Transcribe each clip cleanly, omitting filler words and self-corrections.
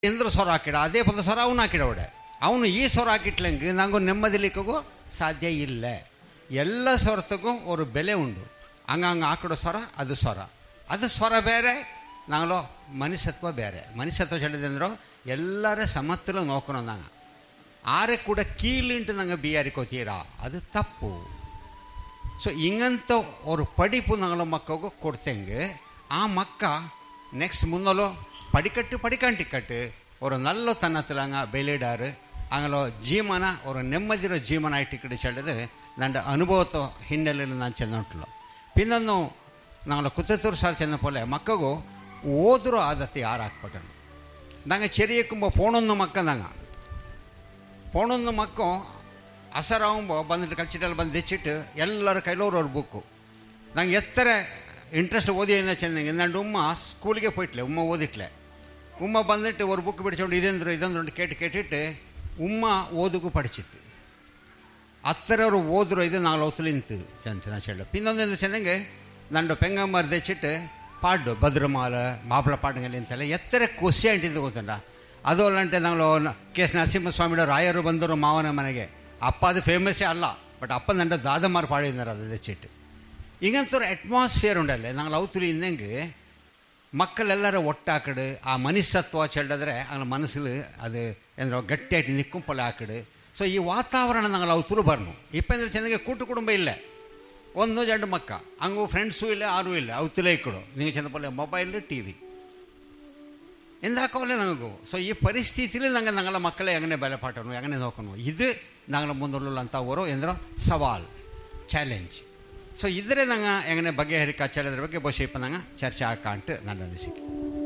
ಎಂದ್ರ ಸ್ವರ ಹಾಕಿಡ ಅದೇ ಪದ ಸ್ವರ ಅವನು ಹಾಕಿಡವಡೆ ಅವನು ಈ ಸ್ವರ ಹಾಕಿಟ್ಲಂಗೆ ನಂಗೆ ನೆಮ್ಮದಿಲಿಕ್ಕೂ ಸಾಧ್ಯ ಇಲ್ಲ. ಎಲ್ಲ ಸ್ವರತಕ್ಕೂ ಒಂದು ಬೆಲೆ ಉಂಡು. ಹಂಗಂಗೆ ಹಾಕಿಡೋ ಸ್ವರ ಅದು ಸ್ವರ ಬೇರೆ, ನಾಗಲೋ ಮನುಷ್ಯತ್ವ ಬೇರೆ. ಮನುಷ್ಯತ್ವ ಹೇಳಿದಂದ್ರು ಎಲ್ಲರ ಸಮತ್ತಲು ನೋಕೋಣ ನಂಗೆ ಆರೆ ಕೂಡ ಕೀಲಿಂಟು ನಂಗೆ ಬಿಯಾರಿಕೋತೀರಾ, ಅದು ತಪ್ಪು. ಸೊ ಹಿಂಗಂತ ஒரு படிப்பு நாங்கள மக்களுக்கு கொடுத்தேங்க. ಆ ಮಕ್ಕ ನೆಕ್ಸ್ಟ್ ಮುನ್ನಲು படிக்கட்டு ஒரு நல்ல தன்னத்தில் அங்கே ಬೆಳೆದಾರು. ಅಂಗಲೋ ಜೀವನ ஒரு ನೆಮ್ಮದಿರೋ ಜೀವನ ಆಯ್ತು ಹೇಳಿದ್ರೆ ನನ್ನ ಅನುಭವದ ಹಿನ್ನೆಲೆಯಲ್ಲಿ ನಾನು ಚೆನ್ನೋಟ್ಲು. ಪಿನ್ನೊಂದು ನಾಗಲ ಕುತ್ತೂರು ಸಾರ್ ಚೆನ್ನ ಪೋಲೆ ಮಕ್ಕಗೂ ಓದಿರೋ ಆದತ್ತೆ ಯಾರು ಹಾಕ್ಬಿಟ್ಟನು ನಂಗೆ ಚೆರಿಯಕ್ಕುಂಬ ಪೋಣೊಂದು ಮಕ್ಕ ನಂಗೆ ಪೋಣೊಂದು ಮಕ್ಕ ಅಸರಾವುಂಬ ಬಂದಿಟ್ಟು ಕಲ್ಚಿಟಲ್ಲಿ ಬಂದು ತೆಚ್ಚಿಟ್ಟು ಎಲ್ಲರ ಕೈಲೋರು ಬುಕ್ಕು ನಂಗೆ ಎತ್ತರ ಇಂಟ್ರೆಸ್ಟ್ ಓದಿಯಿಂದ ಚೆನ್ನಾಗಿ ನನ್ನ ಉಮ್ಮ ಸ್ಕೂಲಿಗೆ போயிட்ல ಉಮ್ಮ ಓದಿಟ್ಲೆ. ಉಮ್ಮ ಬಂದಿಟ್ಟು ஒரு புக்கு பிடிச்சோண்டு ಇದೊಂದು ಕೇಟಿಟ್ಟು ಉಮ್ಮ ಓದುಗೂ ಪಡಿಚಿತ್ತು. ಅತ್ತರವರು ಓದಿರೋ ಇದು ನಾಲ್ಕು ಹೊತ್ತಲಿಂತು ಚೆನ್ನ ಚೆಲ್ಲ. ಪಿನ್ನೊಂದು ಚೆನ್ನಂಗೆ ನಂಡು ಪೆಂಗಮ್ಮರು ತೆಚ್ಚಿಟ್ಟು ಪಾಡು ಭದ್ರಮಾಲ ಮಾಪಳ ಪಾಡುಗಳು ಅಂತೆಲ್ಲ ಎತ್ತರ ಖುಷಿ ಅಂಟಿದ್ದು ಗೊತ್ತಂಡ. ಅದು ಅಲ್ಲಂಟೆ ನಾವು ಕೆ.ಎಸ್. ನರಸಿಂಹಸ್ವಾಮಿಯವರು ರಾಯರು ಬಂದರು ಮಾವನ ಮನೆಗೆ. ಅಪ್ಪ ಅದು ಫೇಮಸ್ಸೇ ಅಲ್ಲ, ಬಟ್ ಅಪ್ಪ ನಂಡ ದಾದಮಾರು ಪಾಡಿದ್ದಾರೆ ಅದು ತೆಚ್ಚಿಟ್ಟು. ಈಗಂತವ್ರು ಅಟ್ಮಾಸ್ಫಿಯರ್ ಉಂಡಲ್ಲೇ ನಂಗೆ ಅವತುಲಿ ಇಂದಂಗೆ ಮಕ್ಕಳೆಲ್ಲರ ಒಟ್ಟಾಕಡು ಆ ಮನುಷ್ಯತ್ವ ಚೆಲ್ಲಿದ್ರೆ ಅಂಗಲ ಮನಸ್ಸು ಅದು ಏನೋ ಗಟ್ಟಿಯಾಗಿ ನಿಕ್ಕುಂಪಲ್ಲ ಹಾಕಡು. ಸೊ ಈ ವಾತಾವರಣ ನಂಗೆ ಅವತುಲು ಬರ್ನು. ಇಪ್ಪಂದ್ರೆ ಚೆನ್ನಾಗಿ ಕೂಟು ಕುಟುಂಬ ಇಲ್ಲ, ಒಂದು ಜಂಡು ಮಕ್ಕ ಹಂಗೂ ಫ್ರೆಂಡ್ಸು ಇಲ್ಲ, ಯಾರೂ ಇಲ್ಲ, ಅವತುಲೇ ಇಕ್ಕಡು ನಿಂಗೆ ಚೆಂದಪಲ್ಲ ಮೊಬೈಲ್ ಟಿವಿ ಎಂದಾಕವಲ್ಲೇ ನನಗೂ. ಸೊ ಈ ಪರಿಸ್ಥಿತಿಲಿ ನಂಗೆಲ್ಲ ಮಕ್ಕಳೇ ಹೆಂಗನೆ ಬೆಲೆ ಪಾಠನು ಹೆಂಗನೆ ನೋಕನು ಇದು ನಂಗೆ ಮುಂದೊಲ್ಲ ಅಂತ ಅವರು ಎಂದ್ರೋ ಸವಾಲ್ ಚಾಲೆಂಜ್. ಸೊ ಇದ್ರೆ ನಂಗೆ ಹೆಂಗನೆ ಬಗೆಹರಿಕೆ ಚೆಲ್ಲದ್ರ ಬಗ್ಗೆ ಬಹುಶಃ ಇಪ್ಪ ನಂಗೆ ಚರ್ಚೆ ಹಾಕಂಟು ನನ್ನ ಅನಿಸಿಕೆ.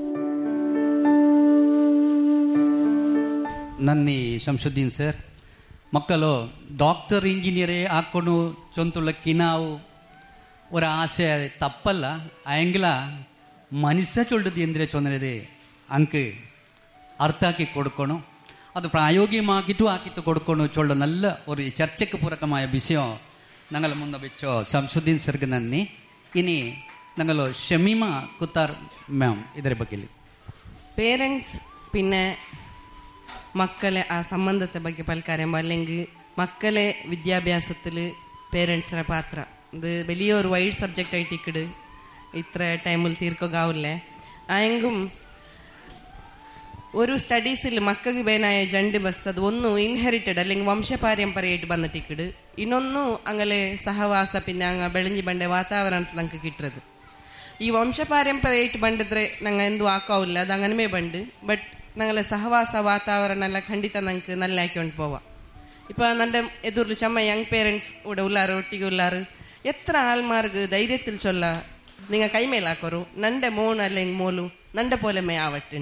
ನನ್ನಿ ಶಂಶುದ್ದೀನ್ ಸರ್, ಮಕ್ಕಳು ಡಾಕ್ಟರ್ ಇಂಜಿನಿಯರೇ ಹಾಕೊಂಡು ಚೊಂತುಳಕ್ಕಿನಾವು ஒரு ஆசை தப்பல்ல. அயங்கள மனுஷ சொல்றது ಎಂದ್ರೆ ಚೊಂದರೆದೆ ಅಂಕೆ ಅರ್ಥಾಕಿ ಕೊಡ್ಕೊಣು ಅದು ಪ್ರಾಯೋಗಿಕವಾಗಿಟ್ಟು ಹಾಕಿತ್ತು ಕೊಡ್ಕೊಂಡು ಚೊಳ್ಳ ನಲ್ಲ ஒரு ಚರ್ಚೆಗೆ ಪೂರಕമായ ವಿಷಯ ഞങ്ങൾ മുന്ന വെച്ചോ ശംസുദ്ദീൻ സർഗ് നന്ദി. ഇനി ഞങ്ങൾ ഷമീമ കുത്താർ മാം ಇದರ ಬಗ್ಗೆ പേരൻസ് പിന്നെ മക്കളെ ആ സംബന്ധത്തെ ಬಗ್ಗೆ പൽക്കാരം അല്ലെങ്കിൽ മക്കളെ വിദ്യാഭ്യാസത്തിൽ പേരൻസിന്റെ പാത്ര ഇത് വലിയൊരു വൈഡ് സബ്ജക്റ്റ് ആയിട്ട് ഇക്കട് ഇത്ര ടൈമിൽ തീർക്കുകയാവില്ലേ. ആയെങ്കും ഒരു സ്റ്റഡീസിൽ മക്കൾക്ക് ಬೇನಾയ ಜಂಡು ಬಸ್ತದು ಒಂದು ಇನ್ಹೆರಿಟೆಡ್ അല്ലെങ്കിൽ ವಂಶಪಾರಂಪರ್ಯമായിട്ട് ಬಂದಿಟ್ಟಿಕ್ಕಡು, ಇನ್ನೊಂದು ಅಂಗಲೆ ಸಹವಾಸ പിന്നെ ಅಂಗ ಬೆಳಂಜಿ ಬಂಡೆ ವಾತಾವರಣത്തിൽ ನಂಗೆ കിട്ടുന്നത്. ಈ ವಂಶಪಾರಂಪರ್ಯമായിട്ട് ಬಂದಿದ್ರೆ ನಂಗೆ ಎಂದೂ ಹಾಕಾವಿಲ್ಲ, ಅದು ಅಂಗನಮೇ ಬಂಡು. ಬಟ್ ഞങ്ങളെ സഹവാസ വാതാവരണം എല്ലാം ಖಂಡಿತ ನಂಗೆ നല്ല ആക്കിക്കൊണ്ട് പോവാം. ഇപ്പം എൻ്റെ എതിർല് ചമ്മ യങ് പേരൻസ് ഇവിടെ ഉള്ളാറ് ഒട്ടിಗೆ ഉള്ളാറ് എത്ര ആൾമാർക്ക് ധൈര്യത്തിൽ ചൊല്ല നിങ്ങൾ കൈമേലാക്കോರು നന്റെ മോൺ അല്ലെങ്കിൽ മോಲು നന്റെ പോലെ മേ ആവട്ടെ.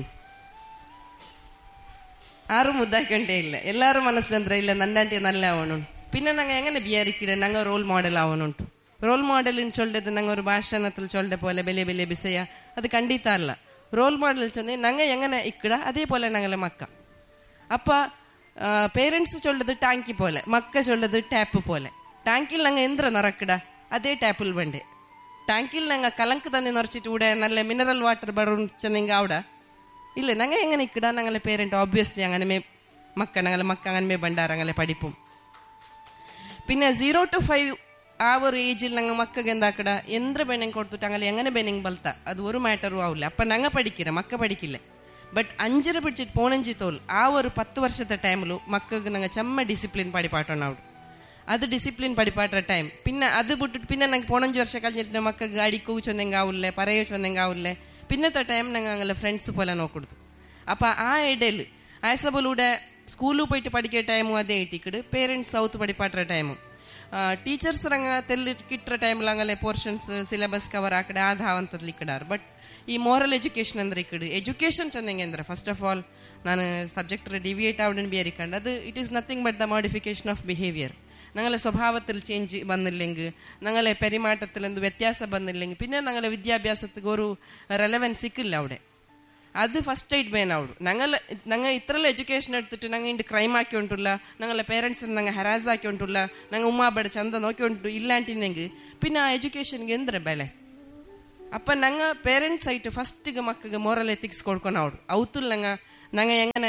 ആരും മുದ್ದಾക്കണ്ടേ ಇಲ್ಲ, ಎಲ್ಲರೂ ಮನಸ್ಸಂದ್ರೆ ಇಲ್ಲ ನಂದಂಟೆ നല്ല ആവണുണ്ട്. പിന്നെ ഞങ്ങൾ എങ്ങനെ വിചാരിക്കടേ ഞങ്ങൾ റോൾ മോഡൽ ആവണുണ്ട്. ರೋಲ್ ಮಾಡೆಲ್ ಚೊಲ್ಲದು ನಂಗೆ ഒരു ಭಾಷಣത്തിൽ ചൊല്ലെ പോലെ ಬೆಲೆ ಬೆಲೆ ಬಿಸೆಯ ಅದು ಖಂಡಿತ ಅಲ್ಲ. ರೋಲ್ ಮಾಡೆಲ್ ಚೊಂದೆ ನಂಗೆ ಎಂಗನೆ ಇಕ್ಕಡ ಅದೇ പോലെ ഞങ്ങളെ മക്ക. അപ്പ പേരൻസ് ചൊല്ലത് ടാങ്കി പോലെ, മക്ക ചൊല്ലത് ടാപ്പ് പോലെ. ടാങ്കിൽ ഞങ്ങൾ എന്ത്ര നിറക്കിട അതേ ടാപ്പിൽ വേണ്ടേ. ടാങ്കിൽ ഞങ്ങൾ കലങ്ക് തന്നെ നിറച്ചിട്ട് ഇവിടെ നല്ല മിനറൽ വാട്ടർ ബറൂൺ ചെന്നെങ്കിൽ അവിടെ ഇല്ല. ഞങ്ങൾ എങ്ങനെ ഇക്കട ഞങ്ങളെ പേരൻറ്റ് ഓബ്വിയസ്ലി അങ്ങനെ ഞങ്ങളെ മക്ക അങ്ങനെ ബണ്ടാറ് അങ്ങനെ പഠിപ്പും. പിന്നെ 0 to 5 ആ ഒരു ഏജിൽ ഞങ്ങൾ മക്കൾക്ക് എന്താക്കട എന്ത് ബെനിങ് കൊടുത്തിട്ട് അങ്ങനെ എങ്ങനെ ബെനിങ് ബൽത്ത അത് ഒരു മാറ്ററും ആവില്ല. അപ്പം ഞങ്ങൾ പഠിക്കില്ല, മക്ക പഠിക്കില്ല. ബട്ട് 5 പിടിച്ചിട്ട് 15 തോൽ ആ ഒരു 10 വർഷത്തെ ടൈമിലും മക്കൾക്ക് ഞങ്ങൾ ചെമ്മ ഡിസിപ്ലിൻ പഠിപ്പാട്ടാണ് അവിടെ. അത് ഡിസിപ്ലിൻ പഠിപ്പാട്ട ടൈം. പിന്നെ അത് വിട്ടിട്ട് പിന്നെ ഞങ്ങൾക്ക് 15 വർഷം കഴിഞ്ഞിട്ട് മക്കൾക്ക് അടിക്കൂ ചൊന്നെങ്കാവില്ലേ, പറയോ ചൊന്നെങ്കാവില്ലേ. പിന്നത്തെ ടൈം ഞങ്ങൾ ഞങ്ങളെ ഫ്രണ്ട്സ് പോലെ നോക്കൊടുത്തു. അപ്പം ആ ഇടയിൽ ആയസബലൂടെ സ്കൂളിൽ പോയിട്ട് പഠിക്കുന്ന ടൈമും അതേ ഇട്ടിക്കിട് പേരൻസ് സൗത്ത് പഠിപ്പാട്ട ടൈമും ಟೀಚರ್ಸ್ ರಂಗ ತೆಲ್ಲಿಕ್ಕಿಟ್ರ ಟೈಮ್ಲ ಅಂಗಲೆ ಪೋರ್ಷನ್ಸ್ ಸಿಲೆಬಸ್ ಕವರ್ ಆಕಡೆ ಆ ಧಾವಂತದಲ್ಲಿ ಇಕ್ಕಡಾರು. ಬಟ್ ಈ ಮೋರಲ್ ಎಜುಕೇಷನ್ ಅಂದ್ರೆ ಇಕ್ಕಡು ಎಜುಕೇಷನ್ ಚೆನ್ನಂಗೆ ಅಂದ್ರೆ ಫಸ್ಟ್ ಆಫ್ ಆಲ್ ನಾನು ಸಬ್ಜೆಕ್ಟ್ ഡിവിയേറ്റ് ആവണം ബിയറിക്കണ്ട്. അത് it is nothing but the modification of behaviour. ഞങ്ങളെ സ്വഭാവത്തിൽ ചേഞ്ച് വന്നില്ലെങ്കിൽ, ഞങ്ങളെ പെരുമാറ്റത്തിൽ എന്ത് വ്യത്യാസം വന്നില്ലെങ്കിൽ പിന്നെ ഞങ്ങളെ വിദ്യാഭ്യാസത്തിൽ ഒരു റെലവൻസ് സിക്കില്ല അവിടെ. അത് ഫസ്റ്റ് എയ്ഡ് ಮೇನ್ ಅವರು ഞങ്ങൾ ഇത്രയുള്ള എഡ്യൂക്കേഷൻ എടുത്തിട്ട് ഞങ്ങൾ ഇണ്ട് ക്രൈം ആക്കിക്കൊണ്ടില്ല, ഞങ്ങളെ പേരൻസിന് ഞങ്ങൾ ഹരാസ് ആക്കിക്കൊണ്ടില്ല, ഞങ്ങൾ ഉമ്മാബടെ ചന്ത നോക്കിക്കൊണ്ടു ഇല്ലാണ്ടിന്നെങ്കിൽ പിന്നെ ആ ಎಜುಕೇಷನ್ಗೆ ಎಂದ್ರೆ ಬೆಲೆ. അപ്പം ഞങ്ങൾ പേരൻസ് ആയിട്ട് ഫസ്റ്റ് മക്കൾക്ക് മോറൽ എത്തിക്സ് കൊടുക്കണം അവിടെ. ഔത്തുൽ ഞങ്ങൾ ನಂಗೆ ಎಂಗನೆ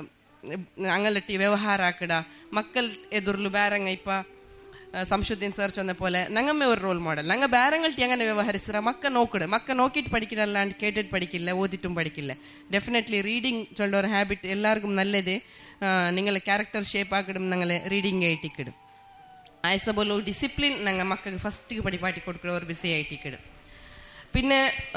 ಅಂಗಲಟ್ಟಿ ವ್ಯವಹಾರ ಆಕಡ ಮಕ್ಕಳ ಎದುರ್ಲು ಬೇರಂಗ ಇಪ್ಪ ಸಂಶುದ್ದೀನ್ ಸರ್ ಚಂದ ಪೋಲೆ ನಂಗಮ್ಮೆ ஒரு ರೋಲ್ ಮಾಡೆಲ್ ನಂಗೆ ಬೇರಂಗಲ್ಟಿ ಎಂಗನೆ ವ್ಯವಹರಿಸ್ರ ಮಕ್ಕ ನೋಕಡೆ ಮಕ್ಕ ನೋಕಿಟ್ಟು പഠിക്കില്ല ಅಂಡ್ ಕೇಟೆಡ್ പഠിക്കില്ല ಓದಿಟ್ಟುം പഠിക്കില്ല ಡೆಫಿನೆಟ್ಲಿ ರೀಡಿಂಗ್ ചൊല്ലൊരു ഹാബിറ്റ് എല്ലാവർക്കും നല്ലത് നിങ്ങളെ ക്യാരക്ടർ ഷേപ്പ് ആക്കിടും നിങ്ങളെ റീഡിംഗ് ആയിട്ടിക്കിടും ആയസബോലോ ഡിസിപ്ലിൻ ഞങ്ങൾ മക്കൾക്ക് ഫസ്റ്റ് പഠിപ്പാട്ടി കൊടുക്കുന്ന ഒരു ബിസി ആയിട്ടിക്കിടും പിന്നെ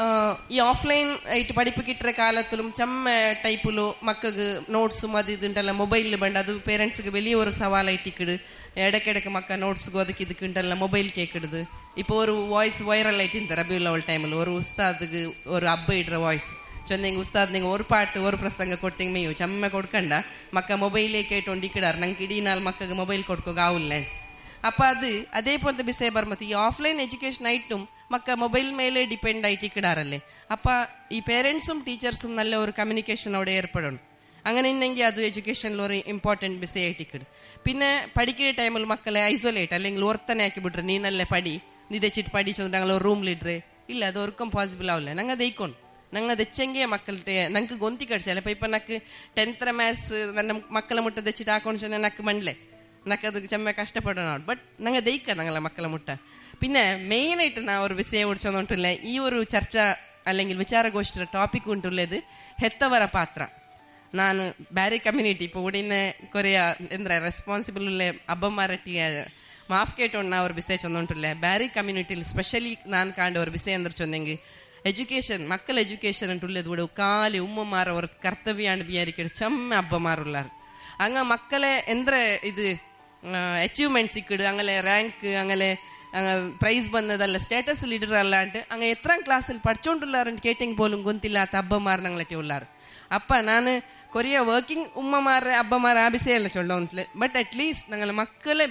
ഈ ഓഫ്ലൈൻ ആയിട്ട് പഠിപ്പ് കിട്ടുന്ന കാലത്തിലും ചമ്മ ടൈപ്പിലു മക്കൾക്ക് നോട്ട്സും അത് ഇതുണ്ടല്ല മൊബൈലിൽ വേണ്ട അത് പേരൻസിക്ക് വലിയ ഒരു സവാലായിട്ടിക്കിട് ഇടയ്ക്കിടയ്ക്ക് മക്ക നോട്ട്സും അതൊക്കെ ഇതുക്കുണ്ടല്ല മൊബൈൽ കേൾക്കിടുത് ഇപ്പോൾ ഒരു വോയിസ് വൈറലായിട്ട് இந்த ரபியுல் அவல் டைமில் ஒரு உஸ்தாதுக்கு ஒரு அப்ப இடுற வாய்ஸ் சொன்னீங்க உஸ்தாத் நீங்கள் ஒரு பாட்டு ஒரு பிரசங்க ಕೊಡ್ತೀங்க ಮೇಯು ಚಮ್ಮ ಕೊಡ್ಕಂಡ ಮಕ್ಕ ಮೊಬೈಲೇ ಕೇಟೊಂಡಿಕ್ಕಿಡಾರ ನಂಗೆ ಇಡೀ ನಾಲ್ ಮಕ್ಕಗೆ ಮೊಬೈಲ್ ಕೊಡ್ಕೋಗಾವಿಲ್ಲ ಅಪ್ಪ ಅದು ಅದೇ പോലത്തെ വിഷയം ಬರ್മത്ത് ഈ ഓഫ്ലൈൻ എഡ്യൂക്കേഷൻ ആയിട്ടും മക്ക മൊബൈൽ മേലെ ഡിപ്പെൻഡ് ആയിട്ടിക്കിടാറല്ലേ അപ്പൊ ഈ പേരൻസും ടീച്ചേഴ്സും നല്ല ഒരു കമ്മ്യൂണിക്കേഷനോടെ ഏർപ്പെടണം അങ്ങനെ ഉണ്ടെങ്കിൽ അത് എഡ്യൂക്കേഷനിൽ ഒരു ഇമ്പോർട്ടൻറ്റ് വിഷയമായിട്ടിക്കിടും പിന്നെ പഠിക്കുന്ന ടൈമിൽ മക്കളെ ഐസൊലേറ്റ് അല്ലെങ്കിൽ ഓർത്തനെ ആക്കി ಬಿಟ್ರೆ ನೀನಲ್ಲೇ ಪಡಿ ನೀ ತೆಚ್ಚಿಟ್ಟು ಪಡಿ ಚಂದ್ರೆ ഞങ്ങൾ ഒരു റൂമിലിಡ್ರೆ ಇಲ್ಲ ಅದು ಒರ್ಕಂ ಪಾಸಿಬಲ್ ಆವಿಲ್ಲ ನಂಗೆ ಅದು ಐಕೊಂಡು ನಂಗೆ ಅದು ಹೆಚ್ಚಂಗೆ ಮಕ್ಕಳ ನಂಗೆ ಗೊಂತಿ ಕಡಿಸಲ್ಲ ಇಪ್ಪ ನಕ್ಕೆ 10th ಮ್ಯಾಥ್ಸ್ ನನ್ನ ಮಕ್ಕಳ ಮುಟ್ಟ ತೆಚ್ಚಿಟ್ಟು ಹಾಕೊಂಡು ಚಂದ್ರೆ ನಕ್ಕೆ ಮಂಡ್ಲೆ നക്ക് അത് ചെമ്മ കഷ്ടപ്പെടണം ബട്ട് ഞങ്ങൾ ദയിക്ക ഞങ്ങളെ മക്കളെ മുട്ട പിന്നെ മെയിനായിട്ട് ഞാൻ ഒരു വിഷയം കുറിച്ചൊന്നിട്ടില്ല ഈ ഒരു ചർച്ച അല്ലെങ്കിൽ വിചാരഗോഷ്ഠിയുടെ ടോപ്പിക് ഉണ്ടുള്ളത് ಹೆತ್ತವರ ಪಾತ್ರ ನಾನು ಬೇರೆ ಕಮ್ಯುನಿಟಿ ഇപ്പോൾ ഇവിടെ ഇന്ന് കുറേ എന്താ റെസ്പോൺസിബിൾ ഉള്ള അബ്ബമാരട്ടിയ മാഫ് കേട്ടോണ്ട് ഞാൻ ഒരു വിഷയം ചൊന്നിട്ടില്ല ಬೇರೆ കമ്മ്യൂണിറ്റിയിൽ സ്പെഷ്യലി ഞാൻ കാണേണ്ട ഒരു വിഷയം എന്താ ചൊന്നെങ്കിൽ എഡ്യൂക്കേഷൻ മക്കൾ എഡ്യൂക്കേഷൻ ഉള്ളത് ഇവിടെ കാല് ഉമ്മമാർ ഒരു കർത്തവ്യാണ് വിചാരിക്കുന്നത് ചെമ്മ അബ്ബമാരുള്ളാർ അങ്ങ മക്കളെ എന്താ ഇത് achievement ಸಿಕ್ಕಿಡು ಅಂಗಲೆ rank ಅಂಗಲೆ price ಬಂದದಲ್ಲ status leader ಅಲ್ಲಾಂಟ್ ಅಂಗ ಎತ್ರ ಕ್ಲಾಸಲ್ಲಿ പഠിച്ചോണ്ടുള്ളാരൻ കേട്ടിങ് പോലും ഗൊന്തില്ലാത്ത അബ്ബമാർ ഞങ്ങളെ ഉള്ളാറ് അപ്പ ನಾನು കൊറിയ വർക്കിംഗ് ഉമ്മമാരെ അബ്ബമാരെ ആ വിഷയമല്ല ചൊല്ലോന്നില്ല ബട്ട് അറ്റ്ലീസ്റ്റ് ഞങ്ങളെ മക്കളെ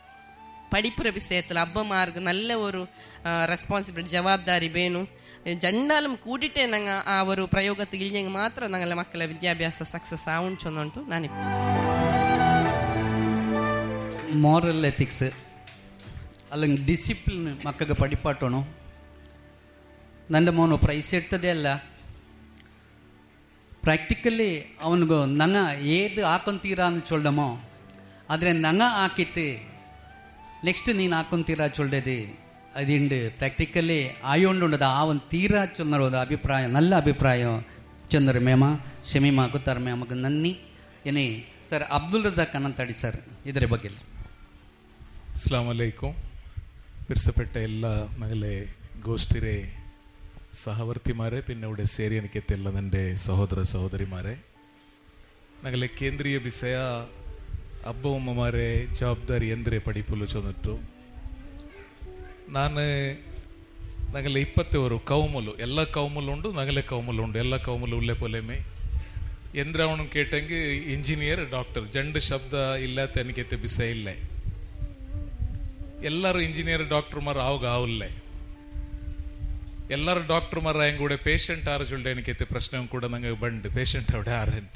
പഠിപ്പുര വിഷയത്തിൽ അബ്ബമാർക്ക് നല്ല ഒരു റെസ്പോൺസിബിലിറ്റി ജവാಬ್ದಾರಿ ಬೇನು ಜಂಡಾಲಂ ಕೂಡಿಟ್ಟೆ ನಂಗೆ ಆ ഒരു ಪ್ರಯೋಗത്തിൽ ഇല്ലെങ്കിൽ മാത്രം ഞങ്ങളെ മക്കളെ വിദ്യാഭ്യാസ സക്സസ് ആവും ചൊന്നുಂಟು ನಾನಿಪ್ಪ മോറൽ എത്തിക്സ് അല്ലെങ്കിൽ ഡിസിപ്ലിൻ മക്കൾക്ക് പഠിപ്പാട്ടണോ ನನ್ನ ಮೋನು ಪ್ರೈಸ್ ಇರ್ತದೆ ಅಲ್ಲ ಪ್ರಾಕ್ಟಿಕಲಿ ಅವನಿಗೂ ನಂಗ ಏದು ಹಾಕೊಂತೀರಾ ಅಂತ ಚೊಲ್ಲಮೋ ಆದರೆ ನಂಗ ಹಾಕಿತ್ತು ನೆಕ್ಸ್ಟ್ ನೀನು ಹಾಕೊಂತೀರಾ ಚೊಲ್ಲದು ಅದಿಂಡು ಪ್ರಾಕ್ಟಿಕಲಿ ಆಯೋണ്ടുണ്ടത് അവൻ തീരാ ചൊന്നറോದು അഭിപ്രായം നല്ല അഭിപ്രായം ചൊന്നರು ಮೇಮ ಶಮೀಮಾ ಗೊತ್ತಾರ ಮೇಮಗೆ ನನ್ನಿ ಏನೇ ಸರ್ ಅಬ್ದುಲ್ ರಜಾಕ್ ಅನ್ನಂತಾಡಿ ಸರ್ ಇದರ ಬಗ್ಗೆ ಅಸ್ಲಾಂ ಅಲೈಕುಂ പിരിസപ്പെട്ട എല്ലാ ഞങ്ങളെ ഗോഷ്ഠിരെ സഹവർത്തിമാരെ പിന്നെ ഇവിടെ ಸೇರಿಯನಿಕೆತ್ತೆಲ್ಲ ನನ್ನ ಸಹೋದರ ಸಹೋದರಿಮಾರೆ ഞങ്ങളെ ಕೇಂದ್ರೀಯ ವಿಷಯ ಅಬ್ಬ ಉಮ್ಮಮಾರೆ ಜವಾಬ್ದಾರಿ ಎಂದರೆ ಪಡಿಪುಲು ಚೊಂದಿಟ್ಟು ನಾನು ഞങ്ങളെ 21 ಕೌಮುಲು ಎಲ್ಲ ಕೌಮುಲು ಉಂಡು ഞങ്ങളെ ಕೌಮುಲು ಉಂಡು ಎಲ್ಲ ಕೌಮುಲು ಉಲ್ಲೆ ಪೊಲೆಮೆ ಎಂದ್ರೆ ಅವನು ಕೇಟಂಗೆ ಇಂಜಿನಿಯರ್ ಡಾಕ್ಟರ್ ಜಂಡ್ ಶಬ್ದ ಇಲ್ಲತ್ತೆ ಅನಿಕೆತ್ತೆ ಬಿಸ ಇಲ್ಲ ಎಲ್ಲರೂ ಇಂಜಿನಿಯರ್ ಡಾಕ್ಟರ್ಮಾർ ಆವಾಗ ಆವಿಲ್ಲ ಎಲ್ಲರೂ ಡಾಕ್ಟರ್ಮಾರ ಹೆಂಗೂടെ ಪೇಷಂಟ್ ಆರು ಚೊಲ್ಡೆ ಅನಿಕೆತ್ತೆ ಪ್ರಶ್ನೆ ಕೂಡ ನಂಗೆ ಬಂಡು ಪೇಷಂಟ್ അവിടെ ആരന്റ്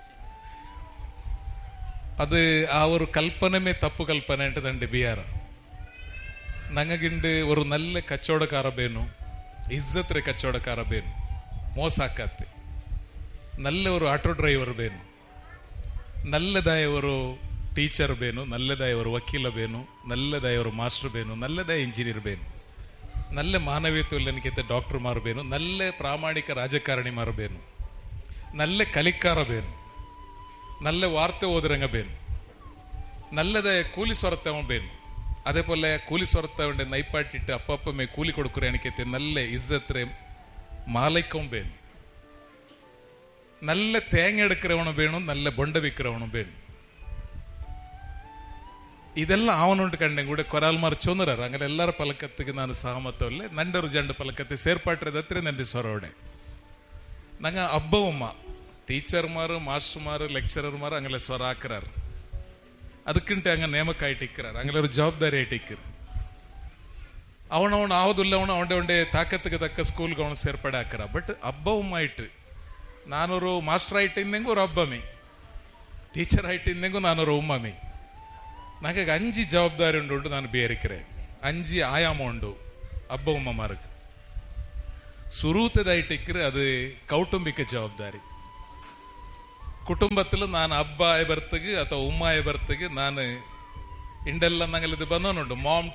അത് ആ ഒരു കൽപ്പനമേ തപ്പ് കൽപ്പന ആയിട്ട് തന്റെ ബിയാറ ನಂಗಗಿಂಡು ഒരു നല്ല കച്ചവടക്കാര ಬೇನು ಇಜ್ಜತ್ರೆ ಕಚ್ಚೋಡಕಾರ ಬೇನು ಮೋಸಾಕತ್ತೆ നല്ല ഒരു ಆಟೋ ಡ್ರೈವರ್ ಬೇನು നല്ലതായ ഒരു ಟೀಚರ್ ಬೇನು ನಲ್ಲದಾಯ ഒരു ವಕೀಲ ಬೇನು ನಲ್ಲದಾಯ ഒരു ಮಾಸ್ಟರ್ ಬೇನು ನಲ್ಲದಾಯ ಇಂಜಿನಿಯರ್ ಬೇನು നല്ല ಮಾನವೀಯತೆ എനിക്കത്തെ ഡോക്ടർമാർ ಬೇನು നല്ല ಪ್ರಾಮಾಣಿಕ ರಾಜಕಾರಣಿಮಾರ್ ಬೇನು നല്ല ಕಲಿಕಾರ ಬೇನು നല്ല ವಾರ್ತೆ ಓದರಂಗ ಬೇನು നല്ലതായ ಕೂಲಿ ಸ್ವರತವ ಬೇನು അതേപോലെ കൂലി സ്വരത്തവന്റെ നൈപ്പാട്ടിട്ട് അപ്പപ്പമേ കൂലി കൊടുക്കുറ എനിക്കത്തെ നല്ല ഇസ്സത്രേ മാലയ്ക്കും ಬೇನು നല്ല തേങ്ങ എടുக்கிறവനും വേണം നല്ല ബൊണ്ട വിൽக்கிறവനും വേണം ಇದೆಲ್ಲ ಅವನುಂಟು ಕಂಡೆ ಕೂಡ ಕೊರಾಲ್ಮಾರ್ ಚೊಂದರಾರ അങ്ങനെ ಎಲ್ಲರ ಪಲಕತ್ತಿಗೆ ನಾನು ಸಹಮತವಲ್ಲೇ ನಂಡರು ಜಂಡು ಪಲಕತ್ತೆ ಸೇರ್ಪಾಟ್ರದತ್ರ ನಂದಿ ಸೊರೋಡೆ ನಂಗೆ ಅಬ್ಬವಮ್ಮ ಟೀಚರ್ಮಾರು ಮಾಸ್ಟರ್ಮಾರು ಲೆಕ್ಚರರ್ಮಾರು അങ്ങനെ ಸ್ವರ ಹಾಕ್ರಾರು ಅದಕ್ಕಿಂತ ಹಂಗ ನೇಮಕಾയിട്ട് ಇಕ್ರಾರು അങ്ങനെ ഒരു ಜವಾಬ್ದಾರಿ ಆയിട്ട് ಇಕ್ಕರು ಅವನವನು ಆವುದಿಲ್ಲ ಅವನು ಅವಡೆ ಒಂಡೆ ತಾಕತ್ತಿಗೆ ತಕ್ಕ ಸ್ಕೂಲ್ಗೆ ಅವನು ಸೇರ್ಪಡೆ ಹಾಕ್ರ ಬಟ್ ಅಬ್ಬವಮ್ಮ ಆಯ್ತು ನಾನೊರು ಮಾಸ್ಟರ್ ಆಯ್ತು ಇಂದೆಂಗೂ ஒரு ಅಬ್ಬಮಿ ಟೀಚರ್ ಆಯ್ತು ಇಂದೆಂಗೂ ನಾನೊರು ಉಮ್ಮಮಿ ನನಗೆ 5 ಜವಾಬ್ದಾರಿ ಉಂಟು ನಾನು ಬೇರಿಕರೆ 5 ಆಯಾಮ ಉಂಟು ಅಬ್ಬ ಉಮ್ಮಮಾർക്ക് ಸುರೂತದಾയിട്ടിಕ್ಕರೆ ಅದು ಕೌಟುಂಬಿಕ ಜವಾಬ್ದಾರಿ ಕುಟುಂಬത്തിൽ ನಾನು ಅಬ್ಬ ಆಯ ಬರ್ತಗೆ ಅಥವಾ ಉಮ್ಮ ಆಯ ಬರ್ತಗೆ ನಾನು ಇಂಡೆಲ್ಲ ನಂಗಲ್ಲಿದ್ದು ಬಂದವನುಂಟು ma'am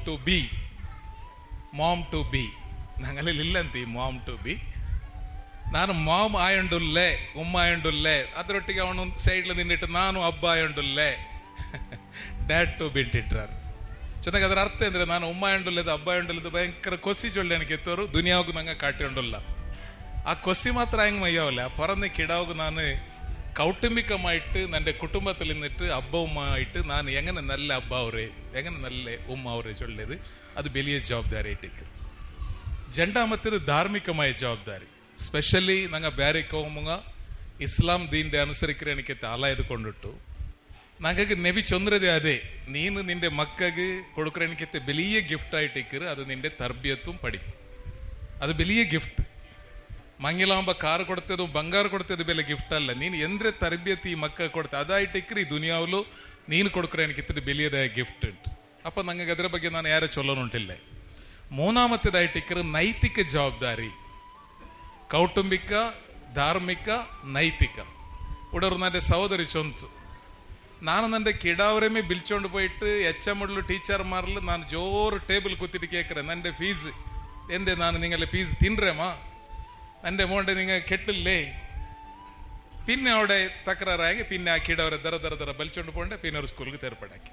to B ನಂಗಲ್ಲಿ ಇಲ್ಲಂತಿ ma'am to B. ನಾನು ಮಾಮ್ ಆಯಂಡುಲ್ಲೆ ಉಮ್ಮ ಆಯಂಡುಲ್ಲೆ, ಅದರೊಟ್ಟಿಗೆ ಅವನು ಸೈಡ್ಲ ನಿನ್ನಿಟ್ಟು ನಾನು ಅಬ್ಬ ಆಯಂಡುಲ್ಲೆ ಡ್ಯಾಡ್ ಟು ಬಿ ಇಟ್ಟಿಟ್ರಾರು. ಚೆನ್ನಾಗಿ ಅದರ ಅರ್ಥ ಅಂದ್ರೆ ನಾನು ಉಮ್ಮ ಆಯಂಡುಲ್ಲದು ಅಬ್ಬ ಆಯಂಡುಲ್ಲದು ಭಯಂಕರ ಕೊಸಿ ಜೊಳ್ಳೆ ಎತ್ತವರು ದುನಿಯಾಗೂ ನಂಗೆ ಕಾಟಿಯೊಂಡುಲ್ಲ. ಆ ಕೊಸಿ ಮಾತ್ರ ಹೆಂಗ್ ಮಯ್ಯಾವಲ್ಲ ಆ ಪೊರನೆ ಕಿಡಾವು ನಾನು ಕೌಟುಂಬಿಕമായിട്ട് ನನ್ನ ಕುಟುಂಬത്തിൽ നിന്നിട്ട് അബ്ബ ഉമ്മ ആയിട്ട് ഞാൻ എങ്ങനെ നല്ല അബ്ബ അവരെ എങ്ങനെ നല്ല ഉമ്മ അവരെ ചൊല്ലിയത് അത് വലിയ ജവാಬ್ದಾರಿ ആയിട്ടേക്ക്. രണ്ടാമത്തേത് ಧಾರ್ಮಿಕമായ ಜವಾಬ್ದಾರಿ. ಸ್ಪೆಷಲಿ ನಂಗೆ ಬ್ಯಾರೆ ಕೌಮುಗ ಇಸ್ಲಾಂ ದೀನ್ಡೆ ಅನುಸರಿಕರೆ എനിക്ക് ತಾಲಾಯದುಕೊಂಡಿಟ್ಟು ನಂಗೆ ನಬಿ ಚೊಂದ್ರದೆ ಅದೇ ನೀನು ನಿಂಡೆ ಮಕ್ಕಗೆ ಕೊಡುಕರೆ എനിക്ക് വലിയ ಗಿಫ್ಟ್ ആയിട്ടേക്ക് ಅದು ನಿಂಡೆ ತರ್ಬಿಯತ್ತುം പഠിക്കും. ಅದು വലിയ ಗಿಫ್ಟ್. ಮಂಗಿಲಾಂಬ ಕಾರು ಕೊಡ್ತೇದು ಬಂಗಾರ ಕೊಡ್ತೇದು ಬೆಲೆ ಗಿಫ್ಟ್ ಅಲ್ಲ. ನೀನು ಎಂದ್ರೆ ತರಬೇತಿ ಈ ಮಕ್ಕ ಕೊಡ್ತೆ ಅದಾಯಿಟ್ಟಿಕ್ರಿ ಈ ದುನಿಯಾವಲು ನೀನು ಕೊಡ್ಕರೆ എനിക്കിപ്പത് വലിയതായ ಗಿಫ್ಟ್ ಉಂಟು. ಅಪ್ಪ ನಂಗೆ ಅದರ ಬಗ್ಗೆ ನಾನು ಯಾರೇ ಚೊಲ್ಲೋನುಂಟಿಲ್ಲ. ಮೂನಾಮತ್ತದಾಯಿಟ್ಟಿಕ್ರು ನೈತಿಕ ಜವಾಬ್ದಾರಿ. ಕೌಟುಂಬಿಕ, ಧಾರ್ಮಿಕ, ನೈತಿಕ. ಉಡರು ನನ್ನ ಸಹೋದರಿ ಚೊಂತು ನಾನು ನನ್ನ ಕಿಡಾವರೇಮೇ ಬಿಲ್ಚೊಂಡು പോയിട്ട് ಎಚ್ಚಮ್ಮಡ್ಲು ಟೀಚರ್ ಮಾರ್ಲು ನಾನು ಜೋರು ಟೇಬಲ್ ಕೂತಿಟ್ಟು ಕೇಕ್ರೆ ನನ್ನ ಫೀಸ್ ಎಂದೆ ನಾನು ನಿಂಗಲ್ಲ ಫೀಸ್ ತಿನ್ರೇಮಾ എൻ്റെ മോണ്ടെ നിങ്ങൾ കെട്ടില്ലേ. പിന്നെ അവിടെ തകരാറായി പിന്നെ ആ കീടവരെ ദര ബലിച്ചോണ്ട് പോകണ്ടേ പിന്നെ ഒരു സ്കൂളിൽ തേർപ്പാടാക്കി.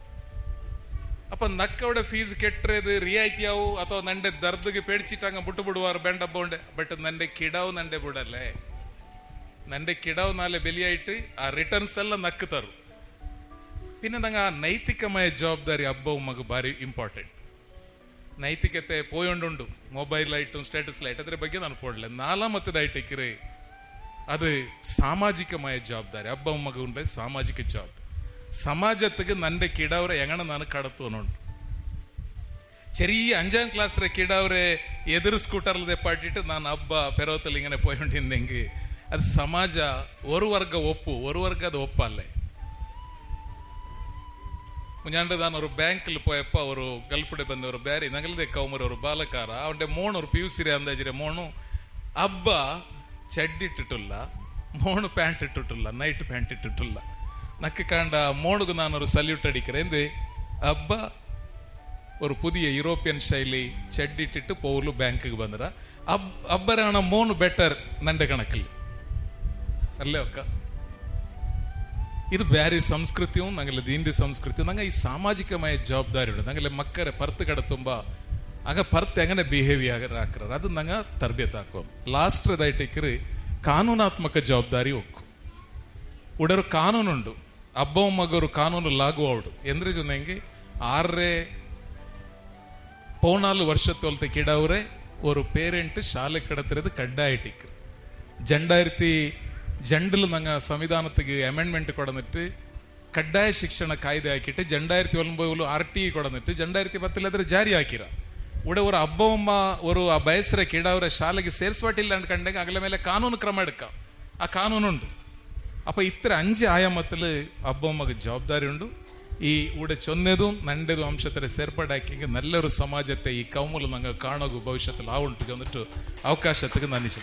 അപ്പൊ നക്കവിടെ ഫീസ് കെട്ടത് റിയായിತಿಯಾವು ಅಥವಾ ನಂಡೆ ದರ್ದಿಗೆ ಪೇಡಿಸಿಟ್ಟಂಗ ಬಿಟ್ಟು ಬಿಡುವಾರು ಬೇಂಡ ಬೋಂಡೆ. ಬಟ್ ನಂಡೆ ಕಿಡಾವು ನಂಡೆ ಬಿಡಲ್ಲೇ. ನಂಡೆ ಕಿಡಾವು ನಾಳೆ ಬೆಲಿಯಾയിട്ട് ಆ ರಿಟರ್ನ್ಸ್ ಎಲ್ಲ ನಕ್ಕುತ್ತಾರು. പിന്നെ ನಂಗೆ ಆ ನೈತಿಕಮಯ ಜವಾಬ್ದಾರಿ ಹಬ್ಬ ಉಮ್ಮಗ ಭಾರಿ ಇಂಪಾರ್ಟೆಂಟ್. ನೈತಿಕತೆ പോയോണ്ടുണ്ട് ಮೊಬೈಲಾയിട്ടും ಸ್ಟೇಟಸ್ಲಾയിട്ട് ಅದರ ಬಗ್ಗೆ ನಾನು ಪೋಡಲೆ. നാലാമത്തേതായിട്ടേക്ക് അത് സാമാജികമായ ജവാബ്ದಾರಿ. ಹಬ್ಬ ಉಮ್ಮಗ ಉಂಡೆ ಸಾಮಾಜಿಕ ಜವಾಬ್ದಾರಿ. ಸಮಾಜಕ್ಕೆ ನಂಡೆ ಕಿಡಾವ್ರೆ ಹೆಂಗಣ ನಾನು ಕಡತೋನುಂಟು. ചെറിയ 5ാം ക്ലാസ്സിലെ ಕಿಡಾವ್ರೆ ಎದುರು ಸ್ಕೂಟರ್ಲು ದೆಪ್ಪಾಟಿಟ್ಟು ನಾನು ಹಬ್ಬ ಪೆರೋತಲ್ಲಿ ಹಿಂಗನೆ പോയോണ്ടിಂದೆಂಗೆ ಅದು ಸಮಾಜ ഒരു വർഗ ಒಪ್ಪು ഒരു വർഗ ಅದು ಒಪ್ಪಲ್ಲೇ. മുഞ്ഞാണ്ട് ನಾನು ഒരു ಬ್ಯಾಂಕಲ್ಲಿ പോയപ്പോ ಅವರು ಗಲ್ಫ್ಡೆ ಬಂದವರು ಬ್ಯಾರಿ ನಂಗಲ್ದೆ ಕೌಮರ್ ಅವರು ಬಾಲಕಾರ ಅವನ್ಡೆ ಮೋಣು ಅವರು ಪಿಯುಸಿರಿ ಅಂದಾಜಿರೆ ಮೋಣು ಹಬ್ಬ ಚಡ್ಡಿಟ್ಟಿಟ್ಟಿಲ್ಲ, ಮೋಣು ಪ್ಯಾಂಟ್ ಇಟ್ಟಿಟ್ಟಿಲ್ಲ, ನೈಟ್ ಪ್ಯಾಂಟ್ ಇಟ್ಟಿಟ್ಟಿಲ್ಲ. ನಕ್ಕೆ ಕಾಂಡ ಮೋಣುಗು ನಾನು ஒரு ಸಲ್ಯೂಟ್ ಅಡಿக்கிறேன். എന്ത് ಹಬ್ಬ ഒരു പുതിയ യൂറോപ്യൻ ശൈലി ചെഡിട്ടിട്ട് പോവಲು ಬ್ಯಾಂಕಿಗೆ ಬಂದ್ರ ಹಬ್ಬರಾಣ ಮೋನು ಬೆಟರ್ ನಂಡೆ ಕಣಕಲ್ಲಿ ಅಲ್ಲೇ ಅಕ್ಕ. ಇದು ಬ್ಯಾರಿ ಸಂಸ್ಕೃತಿಯೂ ನಂಗಲ್ಲ ದೀಂಡಿ ಸಂಸ್ಕೃತಿಯೂ ನಂಗೆ ಈ ಸಾಮಾಜಿಕമായ ಜವಾಬ್ದಾರಿ ಉಂಟು. ನಂಗಲ್ಲ ಮಕ್ಕರೆ ಪರ್ತ್ ಕಡೆ ತುಂಬಾ ಆಗ ಪರ್ತ್ ಹೆಂಗನೆ ಬಿಹೇವಿಯರ್ ಹಾಕ್ರ ಅದು ನಂಗೆ ತರಬೇತಿ ಹಾಕೋ. ಲಾಸ್ಟ್ದಾയിട്ടേക്ക് ಕಾನೂನಾತ್ಮಕ ಜವಾಬ್ದಾರಿ ಒಕ್ಕು ಉಡರು ಕಾನೂನುಂಡು. ಹಬ್ಬ ಮಗರು ಕಾನೂನು ಲಾಗು ಅವಡು ಎಂದ್ರೆ ಜೊತೆಗೆ 6-14 ವರ್ಷത്തോളത്തെ കിടവരെ ഒരു പേരന്റ് ಶಾಲೆ കടത്തിരത് കഡ്ഡായിട്ടിക്ക്. 2002 ನಂಗೆ ಸಂವಿಧಾನಕ್ಕೆ ಅಮೆಂಡ್ಮೆಂಟ್ ಕೊಡನಿಟ್ಟು ಕಡ್ಡಾಯ ಶಿಕ್ಷಣ ಕಾಯ್ದೆ ಹಾಕಿಟ್ಟು 2009 RTI ಕೊಡನಿಟ್ಟು 2010 ಅದ್ರ ಜಾರಿ ಹಾಕಿರ. ಉಡೆ ஒரு ಹಬ್ಬವಮ್ಮ ஒரு ಆ ಬಯಸ್ರ ಕಿಡಾವ್ರೆ ಶಾಲೆಗೆ ಸೇರಿಸ್ಬಟ್ಟಿಲ್ಲ ಅನ್ಕಂಡಾಗ ಅಗಲ ಮೇಲೆ ಕಾನೂನು ಕ್ರಮ എടുക്ക. ಆ ಕಾನೂನುಂಡು. അപ്പൊ ഇത്ര 5 ആയാമത്തിൽ ಹಬ್ಬವಮ್ಮಗೆ ಜವಾಬ್ದಾರಿ ಉಂಡು. ಈ ಊടെ ಚೊನ್ನೆದು ನಂಡೆದು ಅಂಶತರ ಸೇರ್ಪಾಡಾಕಿ ನಲ್ಲೊರು ಸಮಾಜತೆ ಈ ಕೌಮುಲು ನಂಗೆ ಕಾಣೋಗು ಭವಿಷ್ಯದಲ್ಲಿ ಆವುಂಟು ಅಂದಿಟ್ಟು ಅವಕಾಶಕ್ಕೆ ನನ್ನಿಸಿದೆ.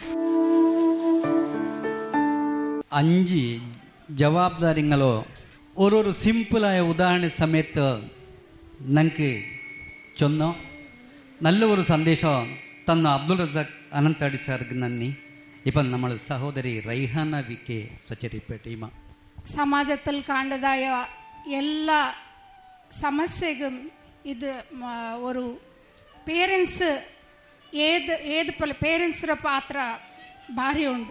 5 ಜವಾಬ್ದಾರಿಗಳು ഓരോരു സിമ്പിളായ ഉദാഹരണ സമയത്ത് നമുക്ക് ചൊന്നോ നല്ല ഒരു സന്ദേശം തന്ന അബ്ദുൾ റസാഖ് അനന്തടി സാർക്ക് നന്ദി. ഇപ്പം നമ്മൾ സഹോദരി റൈഹാന VK സച്ചരിപ്പേട്ടീമ. സമാജത്തിൽ കാണുന്നതായ എല്ലാ സമസ്യക്കും ഇത് ഒരു പേരൻസ് ഏത് പേരൻസിന്റെ പാത്ര ഭാരി ഉണ്ട്.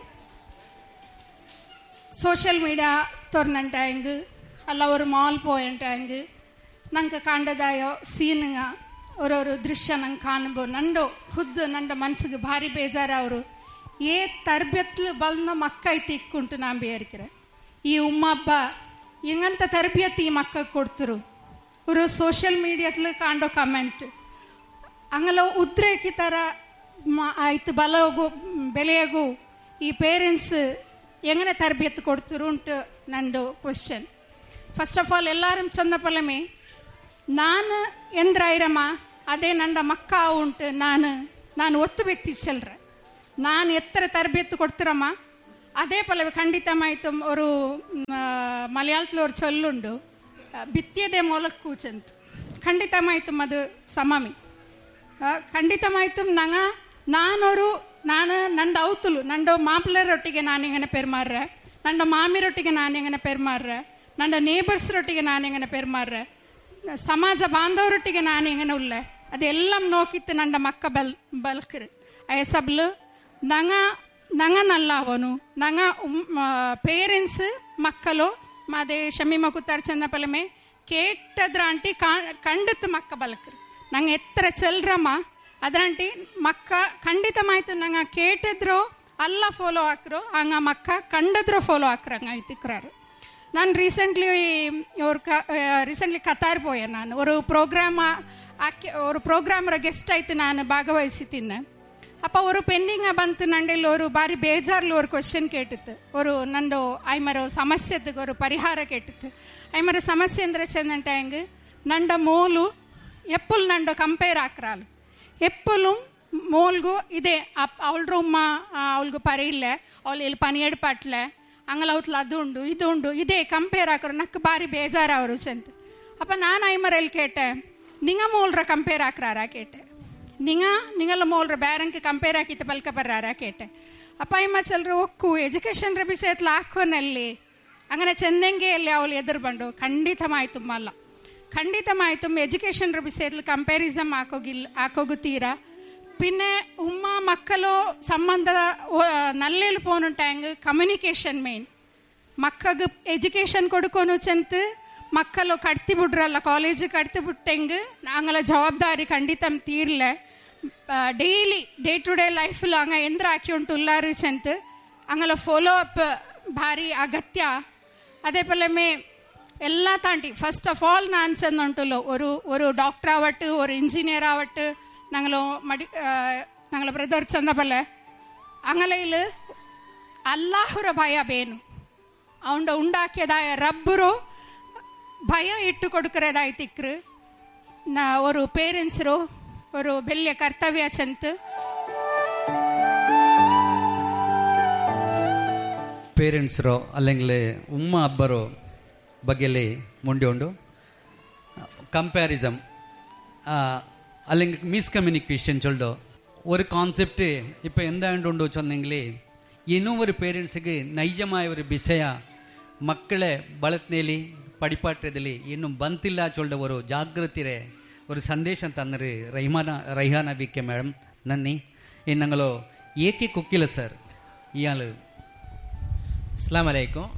ಸೋಷಿಯಲ್ ಮೀಡಿಯಾ ತೊರ್ನಂಟಾಯಂಗ್ ಅಲ್ಲ ഒരു ಮಾಲ್ പോയಂಟಾಯಂಗ್ ನಂಗೆ ಕಂಡದಾಯ ಸೀನ್ಗ ഒരു ದೃಶ್ಯ ನಂಗೆ ಕಾಣಬಹುದು. ನಂಡು ಹುದ್ದು ನನ್ನ ಮನಸ್ಸಿಗೆ ಭಾರಿ ಬೇಜಾರ. ಅವರು ಏ ತರಬೇತ್ಲು ಬಲ್ನ ಮಕ್ಕ ಐತಿ ಇಕ್ಕುಂಟು ನಾನು ಬೇರಿಕ್ರೆ ಈ ಉಮ್ಮಬ್ಬ ಹೆಂಗಂತ ತರಬೇತಿ ಈ ಮಕ್ಕಗೆ ಕೊಡ್ತರು. ഒരു ಸೋಷಿಯಲ್ ಮೀಡಿಯಾತ್ಲು ಕಾಂಡೋ ಕಮೆಂಟ್ ಹಂಗಲ್ಲ ಉದ್ರೇಕಿ ಥರ ಆಯ್ತು ಬಲಗು ಬೆಲೆಯಗೂ ಈ ಪೇರೆಂಟ್ಸ್ എങ്ങനെ തർബിയത്ത് കൊടുത്തിരുണ്ട് നണ്ടു ക്വസ്റ്റ്യൻ. ഫസ്റ്റ് ഓഫ് ഓൾ എല്ലാവരും ചെന്നപ്പോഴമേ ನಾನು ಎಂದ್ರಾಯಿರಮ್ಮ ಅದೇ ನನ್ನ ಮಕ್ಕ ಉಂಟು ನಾನು ಒತ್ತು ವ್ಯಕ್ತಿ ಚೆಲ್ರೆ ನಾನು ಎತ್ತರ ತರಬೇತಿ ಕೊಡ್ತಿರಮ್ಮ അതേപോലെ ಖಂಡಿತമായിട്ടും ഒരു മലയാളത്തിൽ ഒരു ചൊല്ലുണ്ട്, ഭിത്തിയതെ ಮೊಲಕ್ಕೂಚಂತ. ಖಂಡಿತമായിട്ടും ಅದು ಸಮಮಿ. ಖಂಡಿತമായിട്ടും ನಾನು ನಂದು ಅವತುಲು ನಂದು ಮಾಪ್ಲರೊಟ್ಟಿಗೆ ನಾನೆಂಗನೆ ಪೆರ್ಮಾರ್ರೆ, ನಂದು ಮಾಮಿರೊಟ್ಟಿಗೆ ನಾನೆಂಗನೆ ಪೆರ್ಮಾರ್ರೆ, ನಂದು ನೇಬರ್ಸ್ರೊಟ್ಟಿಗೆ ನಾನೆಂಗನೆ ಪೆರ್ಮಾರ್ರೆ, ಸಮಾಜ ಬಾಂಧವರೊಟ್ಟಿಗೆ ನಾನೆಂಗನೆ ಉಳ್ಳೆ, ಅದೆಲ್ಲಂ നോക്കിയിട്ട് ನಂದು ಮಕ್ಕ ಬಲ್ಕರು ಅಯಸಬ್ಲು ನಂಗ ನಲ್ಲವನು ನಂಗ ಪೇರೆಂಟ್ಸ್ ಮಕ್ಕಳು ಮಾದೇ ಶಮೀಮ ಕುತ್ತಾರ್ ಚಂದಪಲಮೆ ಕೇಟದ್ರಾಂಟಿ ಕಂಡತ್ ಮಕ್ಕ ಬಲ್ಕರು ನಂಗೆ ಎತ್ತರ ಚೆಲ್ರಮ್ಮ ಅದ್ರಂಟಿ ಮಕ್ಕ ಖಂಡಿತಮಾಯ್ತು ನಂಗೆ ಕೇಟಿದ್ರು ಅಲ್ಲ ಫಾಲೋ ಹಾಕ್ರು ಹಂಗ ಮಕ್ಕ ಕಂಡದ್ರು ಫಾಲೋ ಹಾಕ್ರಂಗ ಐತಿಕ್ರಾರು. ನಾನು ರೀಸೆಂಟ್ಲಿ ಕತಾರ್ ಪೋಯ, ನಾನು ஒரு ப்ரோக்ராமரை கெஸ்ட் ஆயிட்டு நான் பாகவಹಿಸಿத்தின்னே. அப்போ ஒரு பெண்டிங்க ಬಂತು ನಂಡೆಲ್ಲಿ ஒரு ಬಾರಿ ಬೇಜಾರ್ಲಿ ஒரு ಕ್ವಶನ್ ಕೇಟಿತ್ತು, ஒரு ನಂದು ಐಮರ ಸಮಸ್ಯೆಗೆ ஒரு ಪರಿಹಾರ ಕೇಟಿತ್ತು. ಐಮರ ಸಮಸ್ಯೆ ಅಂದ್ರೆ ಚೆಂದಂಟ ಹೆಂಗೆ ನಂಡ ಮೋಲು ಎಪ್ಪುಲ್ ನಂಡು ಕಂಪೇರ್ ಹಾಕ್ರಾಲು ಎಪ್ಪುಲು ಮೋಲ್ಗು ಇದೆ ಅವಳ್ರ ಉಮ್ಮ ಅವಳಿಗೂ ಪರಿಯಿಲ್ಲ, ಅವಳು ಇಲ್ಲಿ ಪನಿಯಡ್ ಪಟ್ಲೆ ಅಂಗಲ ಅವತ್ಲ ಅದು ಉಂಡು ಇದು ಉಂಡು ಇದೇ ಕಂಪೇರ್ ಹಾಕ್ರು ನಕ್ಕೆ ಬಾರಿ ಬೇಜಾರು ಅವರು ಚೆಂತ. ಅಪ್ಪ ನಾನು ಐಮರಲ್ಲಿ ಕೇಟೆ ನಿಂಗ ಮೋಲ್ರ ಕಂಪೇರ್ ಹಾಕ್ರಾರ ಕೇಟೆ, നിങ്ങളെ മോളുടെ ബാരങ്ക് കമ്പയർ ആക്കിയിട്ട് പൽക്ക പറയാറാ കേട്ടെ. അപ്പം അമ്മ ചിലർ ഒക്കു എഡ്യൂക്കേഷൻ വിഷയത്തിൽ ആക്കുവനല്ലേ അങ്ങനെ ചെന്നെങ്കിൽ അല്ലേ അവൾ എതിർ പണ്ടു. ಖಂಡಿತമായിട്ടും ಅಲ್ಲ, ಖಂಡಿತമായിട്ടും ಎಜುಕೇಷನ್ ವಿಷಯത്തിൽ ಕಂಪ್ಯಾರಿಸಮ್ ಹಾಕೋಗುತ್ತೀರಾ. പിന്നെ ഉമ്മ മക്കളോ സംബന്ധ നല്ലേല് പോണുണ്ടെങ്കിൽ ಕಮ್ಯುನಿಕೇಷನ್ ಮೇನ್. ಮಕ್ಕಗೆ ಎಜುಕೇಷನ್ ಕೊಡ್ಕೊನು ಚೆಂತ ಮಕ್ಕಳು ಕಟ್ತಿ ಬಿಡ್ರಲ್ಲ, ಕಾಲೇಜಿಗೆ ಕಟ್ತಿ ಬಿಟ್ಟಂಗೆ ನಾಂಗಲ ಜವಾಬ್ದಾರಿ ಖಂಡಿತ ತೀರ್ಲ. ಡೈಲಿ ಡೇ ಟು ಡೇ ಲೈಫ್ಲು ಹಂಗೆ ಎಂದ್ರ ಹಾಕಿ ಉಂಟು ಉಲ್ಲಾರು ಚೆಂತ ಹಂಗಲ ಫಾಲೋ ಅಪ್ ಭಾರಿ ಅಗತ್ಯ. അതേപോലെ എല്ലാ താണ്ടി ഫസ്റ്റ് ഓഫ് ഓൾ ഞാൻ ചെന്നുണ്ടല്ലോ ഒരു ഡോക്ടർ ആവട്ടെ ഒരു എഞ്ചിനീയർ ആവട്ടെ ഞങ്ങളെ ബ്രദർ ചെന്ന പോലെ അങ്ങലയിൽ അല്ലാഹുര ഭയ ಬೇನು ಅವನ ಉಂಡಾಕಿಯದಾಯ ರಬ್ಬರು ಭಯ ಇಟ್ಟು ಕೊಡುಕರದಾಯ್ತಿಕ್ರು ഒരു പേരൻസರೋ ഒരു വലിയ കർത്തവ്യ ചെന്ത്. ಪೇರೆಂಟ್ಸ್ರೋ അല്ലെങ്കിൽ ಉಮ್ಮ ಅಬ್ಬರೋ ಬಗ್ಗೆಯಲ್ಲಿ ಮುಂದೆ ಉಂಡು കമ്പാരിസം അല്ലെങ്കിൽ മിസ്കമ്മ്യൂണിക്കേഷൻ ചൊല്ലോ ഒരു കോൺസെപ്റ്റ് ഇപ്പം എന്താണ്ടുണ്ടോ ചൊന്നെങ്കിൽ ಇನ್ನೂ ഒരു പേരൻസിಗೆ ನೈಜമായ ഒരു ವಿಷಯ ಮಕ್ಕಳೇ ಬಳತ್ನೇಲಿ ಪಡಿಪಾಟ್ಯದಲ್ಲಿ ಇನ್ನೂ ಬಂತಿಲ್ಲ ಚೊಲ್ದ ഒരു ಜಾಗೃತಿರೆ ഒരു സന്ദേശം തന്നൊരു റൈഹാന വി കെ മാഡം നന്ദി. ഞങ്ങളോ ഏಕೆ കുക്കില സർ ഇയാൾ. അസ്സലാമു അലൈക്കും.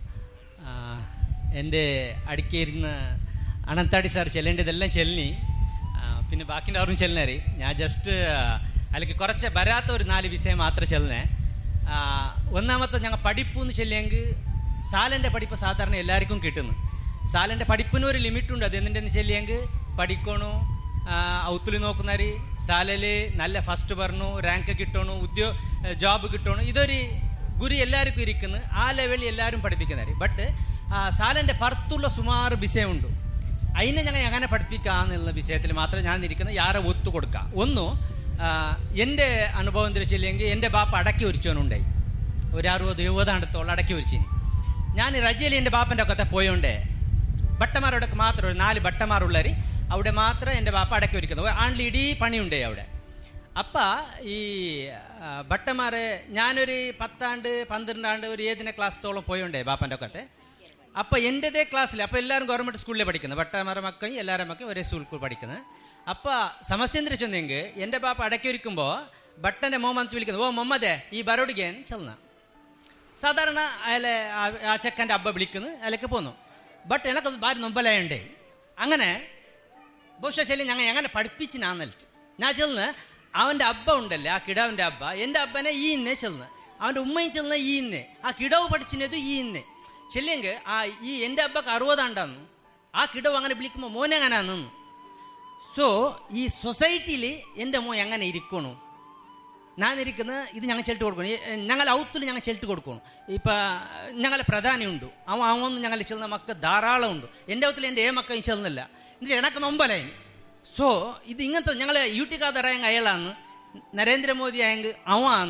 എൻ്റെ അടുക്കിയിരുന്ന അനന്താടി സാർ ചെല്ലേണ്ടതെല്ലാം ചെല്ലി, പിന്നെ ബാക്കിൻ്റെ അവരും ചെല്ലിനാര്. ഞാൻ ജസ്റ്റ് അതിലേക്ക് കുറച്ച് വരാത്ത ഒരു 4 വിഷയം മാത്രം ചെല്ലുന്നേ. ഒന്നാമത്തെ ഞങ്ങൾ പഠിപ്പെന്ന് ചെല്ലിയെങ്കിൽ സാലൻ്റെ പഠിപ്പ് സാധാരണ എല്ലാവർക്കും കിട്ടുന്നു. സാലൻ്റെ പഠിപ്പിന് ഒരു ലിമിറ്റുണ്ട്. അത് എന്തിൻ്റെ ചെല്ലിയെങ്കിൽ പഠിക്കണു, ഔത്തുലി നോക്കുന്നവർ സാലയിൽ നല്ല ഫസ്റ്റ് പറഞ്ഞു, റാങ്ക് കിട്ടണു, ജോബ് കിട്ടണു, ഇതൊരു ഗുരു എല്ലാവർക്കും ഇരിക്കുന്നു. ആ ലെവലിൽ എല്ലാവരും പഠിപ്പിക്കുന്നവർ. ബട്ട് സാലൻ്റെ പുറത്തുള്ള സുമാറ് വിഷയമുണ്ട്. അതിനെ ഞങ്ങൾ എങ്ങനെ പഠിപ്പിക്കാമെന്നുള്ള വിഷയത്തിൽ മാത്രം ഞാൻ ഇരിക്കുന്നത്. യാരെ ഒത്തു കൊടുക്കുക. ഒന്ന് എൻ്റെ അനുഭവം തിരിച്ചില്ലെങ്കിൽ എൻ്റെ ബാപ്പ അടക്കി ഒരിച്ചവനുണ്ടായി. ഒരു 60-70 അടുത്തോളം അടക്കി ഒരിച്ചിന്. ഞാൻ റജയിൽ എൻ്റെ ബാപ്പൻ്റെ ഒക്കെ പോയോണ്ടേ ഭട്ടന്മാരോടൊക്കെ മാത്രം ഒരു 4 ഭട്ടന്മാരുള്ളവർ അവിടെ മാത്രം എൻ്റെ ബാപ്പ അടക്കി ഒരുക്കുന്നത്. ആണ്ടിൽ ഇടീ പണിയുണ്ടേ അവിടെ. അപ്പം ഈ ഭട്ടന്മാരെ ഞാനൊരു 10 ആണ്ട് 12 ആണ്ട് ഒരു ഏതിനെ ക്ലാസ്സത്തോളം പോയോണ്ടേ ബാപ്പൻ്റെ ഒക്കെ. അപ്പം എൻ്റെതേ ക്ലാസ്സിൽ അപ്പം എല്ലാവരും ഗവൺമെൻറ് സ്കൂളിൽ പഠിക്കുന്നത്. ഭട്ടന്മാരുടെ മക്കളും എല്ലാവരുടെ മക്കളും ഒരേ സ്കൂളിൽ പഠിക്കുന്നത്. അപ്പം സമസ്യ എന്തിനു ചെന്നെങ്കിൽ എൻ്റെ ബാപ്പ അടക്കി ഒരുക്കുമ്പോൾ ഭട്ടൻ്റെ മോമന്ത് വിളിക്കുന്നത്, ഓ മൊമ്മദേ ഈ ബരോഡിക്കാൻ ചെന്ന സാധാരണ അയാളെ ആ ചെക്കൻ്റെ അബ്ബ വിളിക്കുന്നു, അതിലേക്ക് പോന്നു. ബട്ട് എനക്കൊന്ന് ഭാര്യ നൊമ്പലായുണ്ടേ. അങ്ങനെ ബഹുശ ചെല്ലി ഞങ്ങൾ എങ്ങനെ പഠിപ്പിച്ചിനാന്നിട്ട് ഞാൻ ചെല്ലുന്ന അവൻ്റെ അബ്ബ ഉണ്ടല്ലേ, ആ കിടാവിൻ്റെ അബ്ബ എൻ്റെ അബ്ബനെ ഈ ഇന്നേ ചെല്ലുന്ന, അവൻ്റെ ഉമ്മയും ചെല്ലുന്ന ഈ ഇന്നേ, ആ കിടാവ് പഠിച്ചിനത് ഈ ഇന്നേ ചെല്ലിയെങ്കിൽ ഈ എൻ്റെ അബ്ബക്ക് 60 ആണ്ടാന്നു. ആ കിടാവ് അങ്ങനെ വിളിക്കുമ്പോൾ മോനെ എങ്ങനെ നിന്നു. സോ ഈ സൊസൈറ്റിയിൽ എൻ്റെ മോൻ എങ്ങനെ ഇരിക്കണു, ഞാനിരിക്കുന്നത് ഇത് ഞങ്ങൾ ചെല്ലിട്ട് കൊടുക്കണം. ഞങ്ങൾ ഔത്തിൽ ഞങ്ങൾ ചെല്ലിട്ട് കൊടുക്കണം. ഇപ്പം ഞങ്ങളെ പ്രധാനിയുണ്ട്, അവന്ന് ഞങ്ങൾ ചെല്ലുന്ന മക്കൾ ധാരാളം ഉണ്ട്. എൻ്റെ ഔത്തിൽ എൻ്റെ മക്കൾ ചെല്ലുന്നില്ല, എന്നിട്ട് എനക്ക് നൊമ്പലായി. സോ ഇത് ഇങ്ങനത്തെ ഞങ്ങൾ യൂട്ടിക്കാതറായെങ്കിൽ അയാളാണ്, നരേന്ദ്രമോദി ആയെങ്കിൽ അവന്ന്,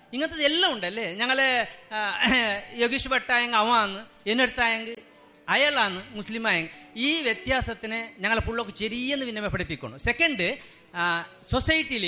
ഇങ്ങനത്തെ എല്ലാം ഉണ്ടല്ലേ. ഞങ്ങളെ യോഗീഷ് ഭട്ടായെങ്കിൽ അവന്ന് എന്നെടുത്തായെങ്കിൽ അയാളാണ് മുസ്ലിമായെങ്കിൽ ഈ വ്യത്യാസത്തിനെ ഞങ്ങളെ പിള്ളേർക്ക് ചെറിയെന്ന് പിന്നെ പഠിപ്പിക്കണം. സെക്കൻഡ്, സൊസൈറ്റിയിൽ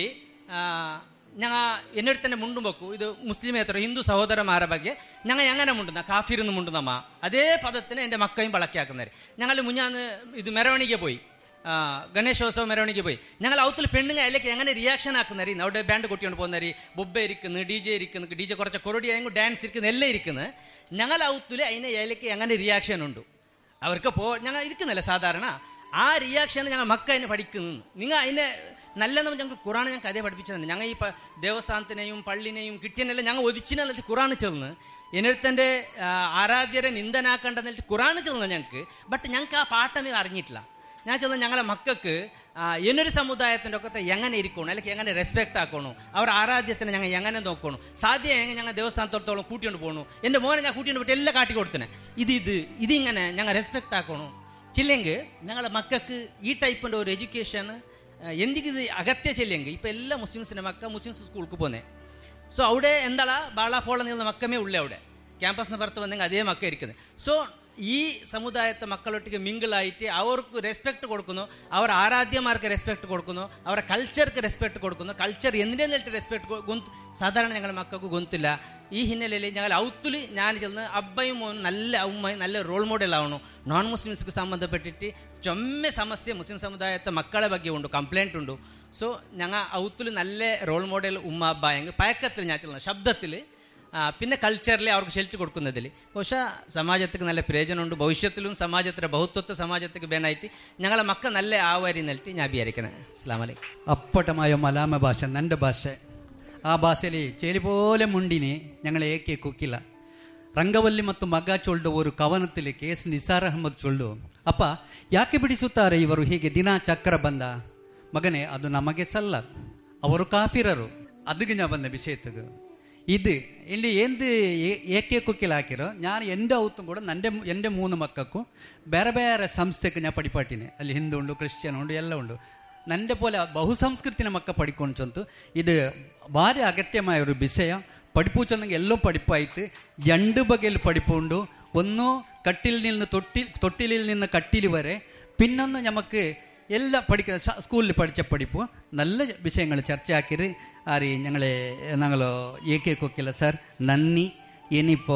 ഞങ്ങൾ എന്നോട് തന്നെ മുണ്ടും വെക്കൂ. ഇത് മുസ്ലിമേತರ ഹിന്ദു സഹോദരന്മാരെ ಬಗ್ಗೆ ഞങ്ങൾ എങ്ങനെ മുണ്ടുന്ന കാഫിർന്ന് മുണ്ടുന്നമ്മ അതേ പദത്തിന് എൻ്റെ മക്കയും വളക്കിയാക്കുന്നവർ. ഞങ്ങൾ മുഞ്ഞാന്ന് ഇത് മെരവണിക്ക് പോയി, ഗണേശോത്സവ മെരവണിക്ക് പോയി. ഞങ്ങൾ ഔത്തിൽ പെണ്ണുങ്ങൾ അതിലേക്ക് എങ്ങനെ റിയാക്ഷൻ ആക്കുന്നവർ. അവിടെ ബാൻഡ് കൊട്ടിക്കൊണ്ട് പോകുന്നവർ, ബൊബ്ബ ഇരിക്കുന്നു, ഡി ജെ ഇരിക്കുന്നു, ഡി ജെ കുറച്ച് കൊറോടിയായെങ്കിൽ ഡാൻസ് ഇരിക്കുന്നു, എല്ലാം ഇരിക്കുന്നത്. ഞങ്ങൾ ഔത്തിൽ അതിനെ അതിലേക്ക് എങ്ങനെ റിയാക്ഷൻ ഉണ്ട് അവർക്ക് ഞങ്ങൾ ഇരിക്കുന്നില്ല സാധാരണ. ആ റിയാക്ഷൻ ഞങ്ങൾ മക്ക അതിനെ പഠിക്കുന്നു. നിങ്ങൾ അതിനെ നല്ലതെന്ന് ഞങ്ങൾ ഖുറാൻ ഞങ്ങൾക്ക് അതേ പഠിപ്പിച്ചതാണ്. ഞങ്ങൾ ഈ ദേവസ്ഥാനത്തിനെയും പള്ളിനെയും കിട്ടിയെന്നെല്ലാം ഞങ്ങൾ ഒതിച്ചിനെന്നിട്ട് ഖുറാൻ ചെന്ന് എന്നെടുത്തൻ്റെ ആരാധ്യരെ നിന്ദനാക്കണ്ടെന്നിട്ട് ഖുറാൻ ചെന്ന് ഞങ്ങൾക്ക്. ബട്ട് ഞങ്ങൾക്ക് ആ പാഠമേ അറിഞ്ഞിട്ടില്ല. ഞാൻ ചെന്ന് ഞങ്ങളെ മക്കൾക്ക് എന്നൊരു സമുദായത്തിൻ്റെ ഒക്കെ എങ്ങനെ ഇരിക്കണം, അല്ലെങ്കിൽ എങ്ങനെ റെസ്പെക്റ്റ് ആക്കണം, അവർ ആരാധ്യത്തിനെ ഞങ്ങൾ എങ്ങനെ നോക്കണം, സാധ്യം എങ്ങനെ ഞങ്ങൾ ദേവസ്ഥാനത്തോളത്തോളം കൂട്ടിക്കൊണ്ട് പോകണു. എൻ്റെ മോനെ ഞാൻ കൂട്ടിക്കൊണ്ട് പോയിട്ട് എല്ലാം കാട്ടിക്കൊടുത്തനെ. ഇതിങ്ങനെ ഞങ്ങൾ റെസ്പെക്റ്റ് ആക്കണം. ചില്ലെങ്കിൽ ഞങ്ങളെ മക്കൾക്ക് ഈ ടൈപ്പിൻ്റെ ഒരു എഡ്യൂക്കേഷൻ എന്തിക്കിത് അകത്യ ചെല്ലെങ്കിൽ ഇപ്പം എല്ലാ മുസ്ലിംസിൻ്റെ മക്ക മുസ്ലിംസ് സ്കൂൾക്ക് പോകുന്നത്. സോ അവിടെ എന്താ ബാളാപ്പോളം നീളുന്ന മക്കമേ ഉള്ളേ. അവിടെ ക്യാമ്പസിന് പുറത്ത് വന്നെങ്കിൽ അതേ മക്ക ഇരിക്കുന്നത്. സോ ഈ സമുദായത്തെ മക്കളൊട്ടിക്ക് മിങ്കിളായിട്ട് അവർക്ക് റെസ്പെക്ട് കൊടുക്കുന്നു, അവർ ആരാധ്യമാർക്ക് റെസ്പെക്ട് കൊടുക്കുന്നു, അവരുടെ കൾച്ചർക്ക് റെസ്പെക്ട് കൊടുക്കുന്നു. കൾച്ചർ എന്തിനെന്നിട്ട് റെസ്പെക്ട് സാധാരണ ഞങ്ങളുടെ മക്കൾക്ക് ഗൊന്തില്ല. ഈ ഹിന്നലയിൽ ഞങ്ങൾ ഔത്തിൽ ഞാൻ ചെന്ന് അബ്ബയും മോനും നല്ല ഉമ്മയും നല്ല റോൾ മോഡൽ ആവണം. നോൺ മുസ്ലിംസ്ക്ക് സംബന്ധപ്പെട്ടിട്ട് ചൊമ്മ സമസ്യ മുസ്ലിം സമുദായത്തെ മക്കളെ ಬಗ್ಗೆ ഉണ്ട്, കംപ്ലൈൻറ്റ് ഉണ്ട്. സോ ഞങ്ങൾ ഔത്തിൽ നല്ല റോൾ മോഡൽ ഉമ്മ അബ്ബായെങ്കിൽ പയക്കത്തിൽ ഞാൻ ചെല്ലുന്നത് ശബ്ദത്തിൽ പിന്നെ കൾച്ചറിൽ അവർക്ക് ഷെൽറ്റ് കൊടുക്കുന്നതിൽ പക്ഷേ സമാജത്തിന് നല്ല പ്രയോജനമുണ്ട്. ഭവിഷ്യത്തിലും സമാജത്തിൻ്റെ ബഹുത്വത്തെ സമാജത്തിന് വേണമായിട്ട് ഞങ്ങളെ മക്ക നല്ല ആവാരി എന്നിട്ട് ഞാൻ വിചാരിക്കുന്നത്. അസ്സലാമു അലൈക്കും. ಅಪ್ಪಟമായ ಮಲಾಮ ಭಾಷೆ ನನ್ನ ಭಾಷೆ. ಆ ಭಾಷೆಯಲ್ಲಿ ಚೇಲಿಪೋಲೆ ಮುಂಡಿನಿ ഞങ്ങൾ ಏಕೆ ಕುಕ್ಕಿಲ್ಲ. ರಂಗವಲ್ಲಿ ಮತ್ತು ಮಗ್ಗ ಚೊಲ್ಡು ಒಂದು ಕವನದಲ್ಲಿ KS ನಿಸಾರ್ ಅಹಮದ್ ಚೊಲ್ಡು, ಅಪ್ಪ ಯಾಕೆ ಬಿಡಿಸುತ್ತಾರೆ ಇವರು ಹೀಗೆ ದಿನ ಚಕ್ರ ಬಂದ ಮಗನೇ, ಅದು ನಮಗೆ ಸಲ್ಲ, ಅವರು ಕಾಫಿರರು. ಅದಕ್ಕೆ ഞാൻ ಬಂದ ವಿಷಯத்துக்கு ഇത് ಇಲ್ಲಿ എന്ത് ಏಕೆ ಕುಕ್ಕಿಲ್ಲ ಹಾಕಿರೋ ഞാൻ എൻ്റെ ഔത്തും കൂടെ എൻ്റെ 3 മക്കൾക്കും ಬೇರೆ ಬೇರೆ ಸಂಸ್ಥೆಗೆ ഞാൻ പഠിപ്പാട്ടിനെ. ಅಲ್ಲಿ ಹಿಂದೂ ಉಂಟು, ಕ್ರಿಶ್ಚಿಯನ್ ಉಂಟು, ಎಲ್ಲ ಉಂಟು. ನನ್ನ പോലെ ಬಹುಸಂಸ್ಕೃತಿನ ಮಕ್ಕ പഠിക്കൊണ്ടു. ഇത് ಭಾರಿ ಅಗತ್ಯമായ ഒരു വിഷയം. പഠിപ്പുച്ചെന്നെങ്കിൽ എല്ലാം പഠിപ്പായിട്ട് 2 ಬಗೆയിൽ പഠിപ്പുണ്ട്. ഒന്ന് കട്ടിൽ നിന്ന് തൊട്ടിലിൽ നിന്ന് കട്ടിൽ വരെ, പിന്നൊന്ന് നമുക്ക് എല്ലാം പഠിക്കുന്ന സ്കൂളിൽ പഠിച്ച പഠിപ്പ് നല്ല വിഷയങ്ങൾ ചർച്ചയാക്കിയത് ആര് ഞങ്ങൾ ಏಕೆ ಕೊಕ್ಕಿಲ್ಲ ಸರ್. ನನ್ನಿ ಏನಿಪ್ಪೋ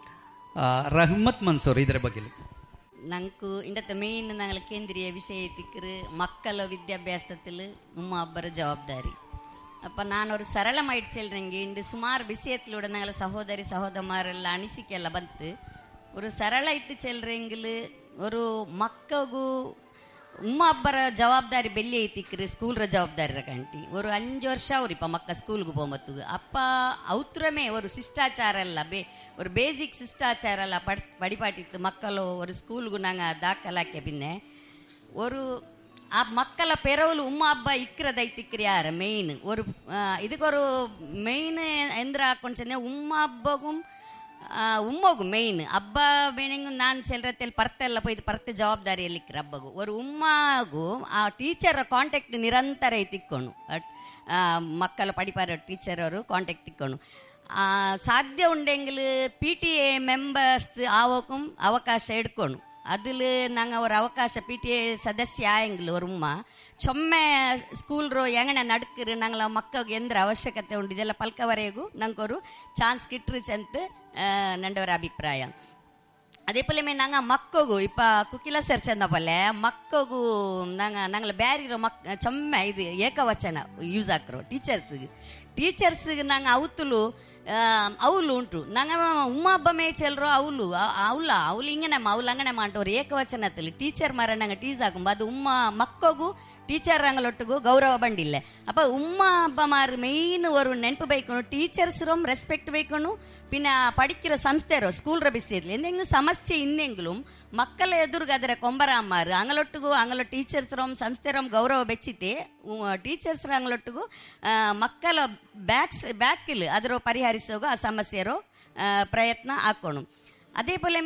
ರಹಮತ್ ಮನ್ಸೂರ್ ಇದರ ಬಗ್ಗೆ ഞങ്ങൾക്ക് ഇന്നത്തെ മെയിൻ ഞങ്ങൾ കേന്ദ്രീയ വിഷയത്തിക്ക് മക്കളെ വിദ്യാഭ്യാസത്തിൽ ഉമ്മ അബ്ബറ ജവാബ്ദാരി. അപ്പം ഞാനൊരു സരളമായിട്ട് ചെല്ലുന്നെങ്കിൽ ഇണ്ട് സുമാರು വിഷയത്തിലൂടെ ഞങ്ങൾ സഹോദരി സഹോദരന്മാരെല്ലാം ಅನಿಸಿಕೆಲ್ಲ ಬಂತು. ഒരു ಸರಳಾಯ್ತು ಚೆಲ್ರೆಂಗಿಲ್ ഒരു ಮಕ್ಕಗೂ ಉಮ್ಮ ಅಬ್ಬರ ಜವಾಬ್ದಾರಿ ಬೆಲ್ಲಿ ಐತಿಕ್ರಿ ಸ್ಕೂಲ್ರ ಜವಾಬ್ದಾರಿ ರಕಂಟಿ. ഒരു 5 ವರ್ಷ ಅವ್ರಿಪ್ಪ ಮಕ್ಕ ಸ್ಕೂಲ್ಗೆ ಹೋಗ್ಬತ್ತು. ಅಪ್ಪ ಔತ್ರಮೇ ஒரு ಶಿಷ್ಟಾಚಾರ ಅಲ್ಲ ஒரு ಬೇಸಿಕ್ ಶಿಷ್ಟಾಚಾರ ಅಲ್ಲ படிப்பாட்டிತ್ತು ಮಕ್ಕಳು ஒரு ಸ್ಕೂಲ್ಗೂ நாங்கள் ದಾಖಲಾಕೆ பின்ன ஒரு ಆ ಮಕ್ಕಳ ಪೆರವಲು ಉಮ್ಮ ಹಬ್ಬ ಇಕ್ರದೈತಿಕ್ರಿ ಯಾರ ಮೇಯ್ನ್ ஒரு ಇದಕ್ಕೆ ஒரு ಮೇಯ್ನ್ ಎಂದ್ರ ಹಾಕೊಂಡು ಚೆಂದ ಉಮ್ಮ ಹಬ್ಬಗೂ ಉಮ್ಮಗು ಮೇಯ್ನ್ ಹಬ್ಬ ಬೇಣೆಂಗು ನಾನು ಚೆಲ್ರತ್ತಲ್ಲಿ ಪರ್ತೆಲ್ಲ ಪೋಯ್ದು ಪರ್ತೆ ಜವಾಬ್ದಾರಿಯಲ್ಲಿಕ್ಕಿರ ಹಬ್ಬಗೂ ஒரு ಉಮ್ಮಗೂ ಆ ಟೀಚರ್ ಕಾಂಟ್ಯಾಕ್ಟ್ ನಿರಂತರ ಐತಿಕ್ಕೋಣು. ಮಕ್ಕಳ ಪಡಿಪಾರ ಟೀಚರ್ ಅವರು ಕಾಂಟ್ಯಾಕ್ಟ್ ಇಕ್ಕೋಣು. ಸಾಧ್ಯ ಉಂಡೆಂಗಿಲ್ PTA ಮೆಂಬರ್ಸ್ ಆವಕ್ಕೂ ಅವಕಾಶ ಇಡ್ಕೋಣು. அதில் நாங்கள் ஒரு அவகாಶ PTA சதஸ்ய ஆயங்கள் ஒரு உம்மா ಚೊಮ್ಮೆ ಸ್ಕೂಲ್ ರೋ ಹೆಂಗನೆ ನಡ್ಕಿರು ನಾಂಗ್ಲ ಮಕ್ಕಳಿಗೆ ಎಂದ್ರ ಅವಶ್ಯಕತೆ ಉಂಟು ಇದೆಲ್ಲ ಪಲ್ಕವರೆಗೂ ನಂಗೊಂರು ಚಾನ್ಸ್ ಕಿಟ್ರಿಚ್ ಅಂತ ನಂಡವರ ಅಭಿಪ್ರಾಯ. അതേപോലെ ഞങ്ങൾ മക്കൾക്കും ഇപ്പം കുക്കില സെർച്ച് പോലെ മക്കൾക്കും ഞങ്ങൾ ಬೇರೆ ಚೊಮ್ಮ ಇದು ಏಕವಚನ ಯೂಸ್ ಹಾಕ್ರು ಟೀಚರ್ಸ್ಗೆ ನಂಗೆ ಅವತ್ತಲು ಅವಳು ಉಂಟು ನಂಗೆ ಉಮ್ಮ ಹಬ್ಬ ಮೇಚಲ್ರು ಅವಳು ಹಿಂಗನೆಮ್ಮ ಅವಳು ಅಂಗನೆಮ್ಮ ಅಂಟವ್ರು ಏಕವಚನದಲ್ಲಿ ಟೀಚರ್ ಮಾರ ನಂಗೆ ಟೀಸ್ ಹಾಕುಂಬ ಅದು ಉಮ್ಮ ಮಕ್ಕಗೂ ಟೀಚರ್ ಅಂಗಲೊಟ್ಟಿಗೂ ಗೌರವ ಬಂಡಿಲ್ಲ. ಅಪ್ಪ ಉಮ್ಮ ಹಬ್ಬ ಮಾರು മെയിൻ ഒരു ನೆನಪು ಬೇಕನು ടീച്ചേഴ്സും റെസ്പെക്ട് ಬೇಕನು പിന്നെ പഠിക്കുന്ന സംസ്ഥero സ്കൂളിന്റെ വിഷയത്തിൽ എന്തെങ്കിലും സമസ്യ ഇന്നെങ്കിലും മക്കളെ എದುರುಗೆ ಅದರ ಕೊಂಬರಮ್ಮಾರು ಅಂಗಲೊಟ್ಟಿಗೂ ಅಂಗಲ ಟೀಚರ್ಸ್ರಂ ಸಂಸ್ಥೆರಂ ಗೌರವ ಬೆಚ್ಚಿತೆ ಟೀಚರ್ಸ್ರ ಅಂಗಲೊಟ್ಟಿಗೂ ಮಕ್ಕಳ ಬ್ಯಾಕಿಲ್ ಅದರ ಪರಿಹರಿಸೋಗ ಆ ಸಮಸ್ಯೆರೋ ಪ್ರಯತ್ನ ಹಾಕೋಣ. അതേപോലെ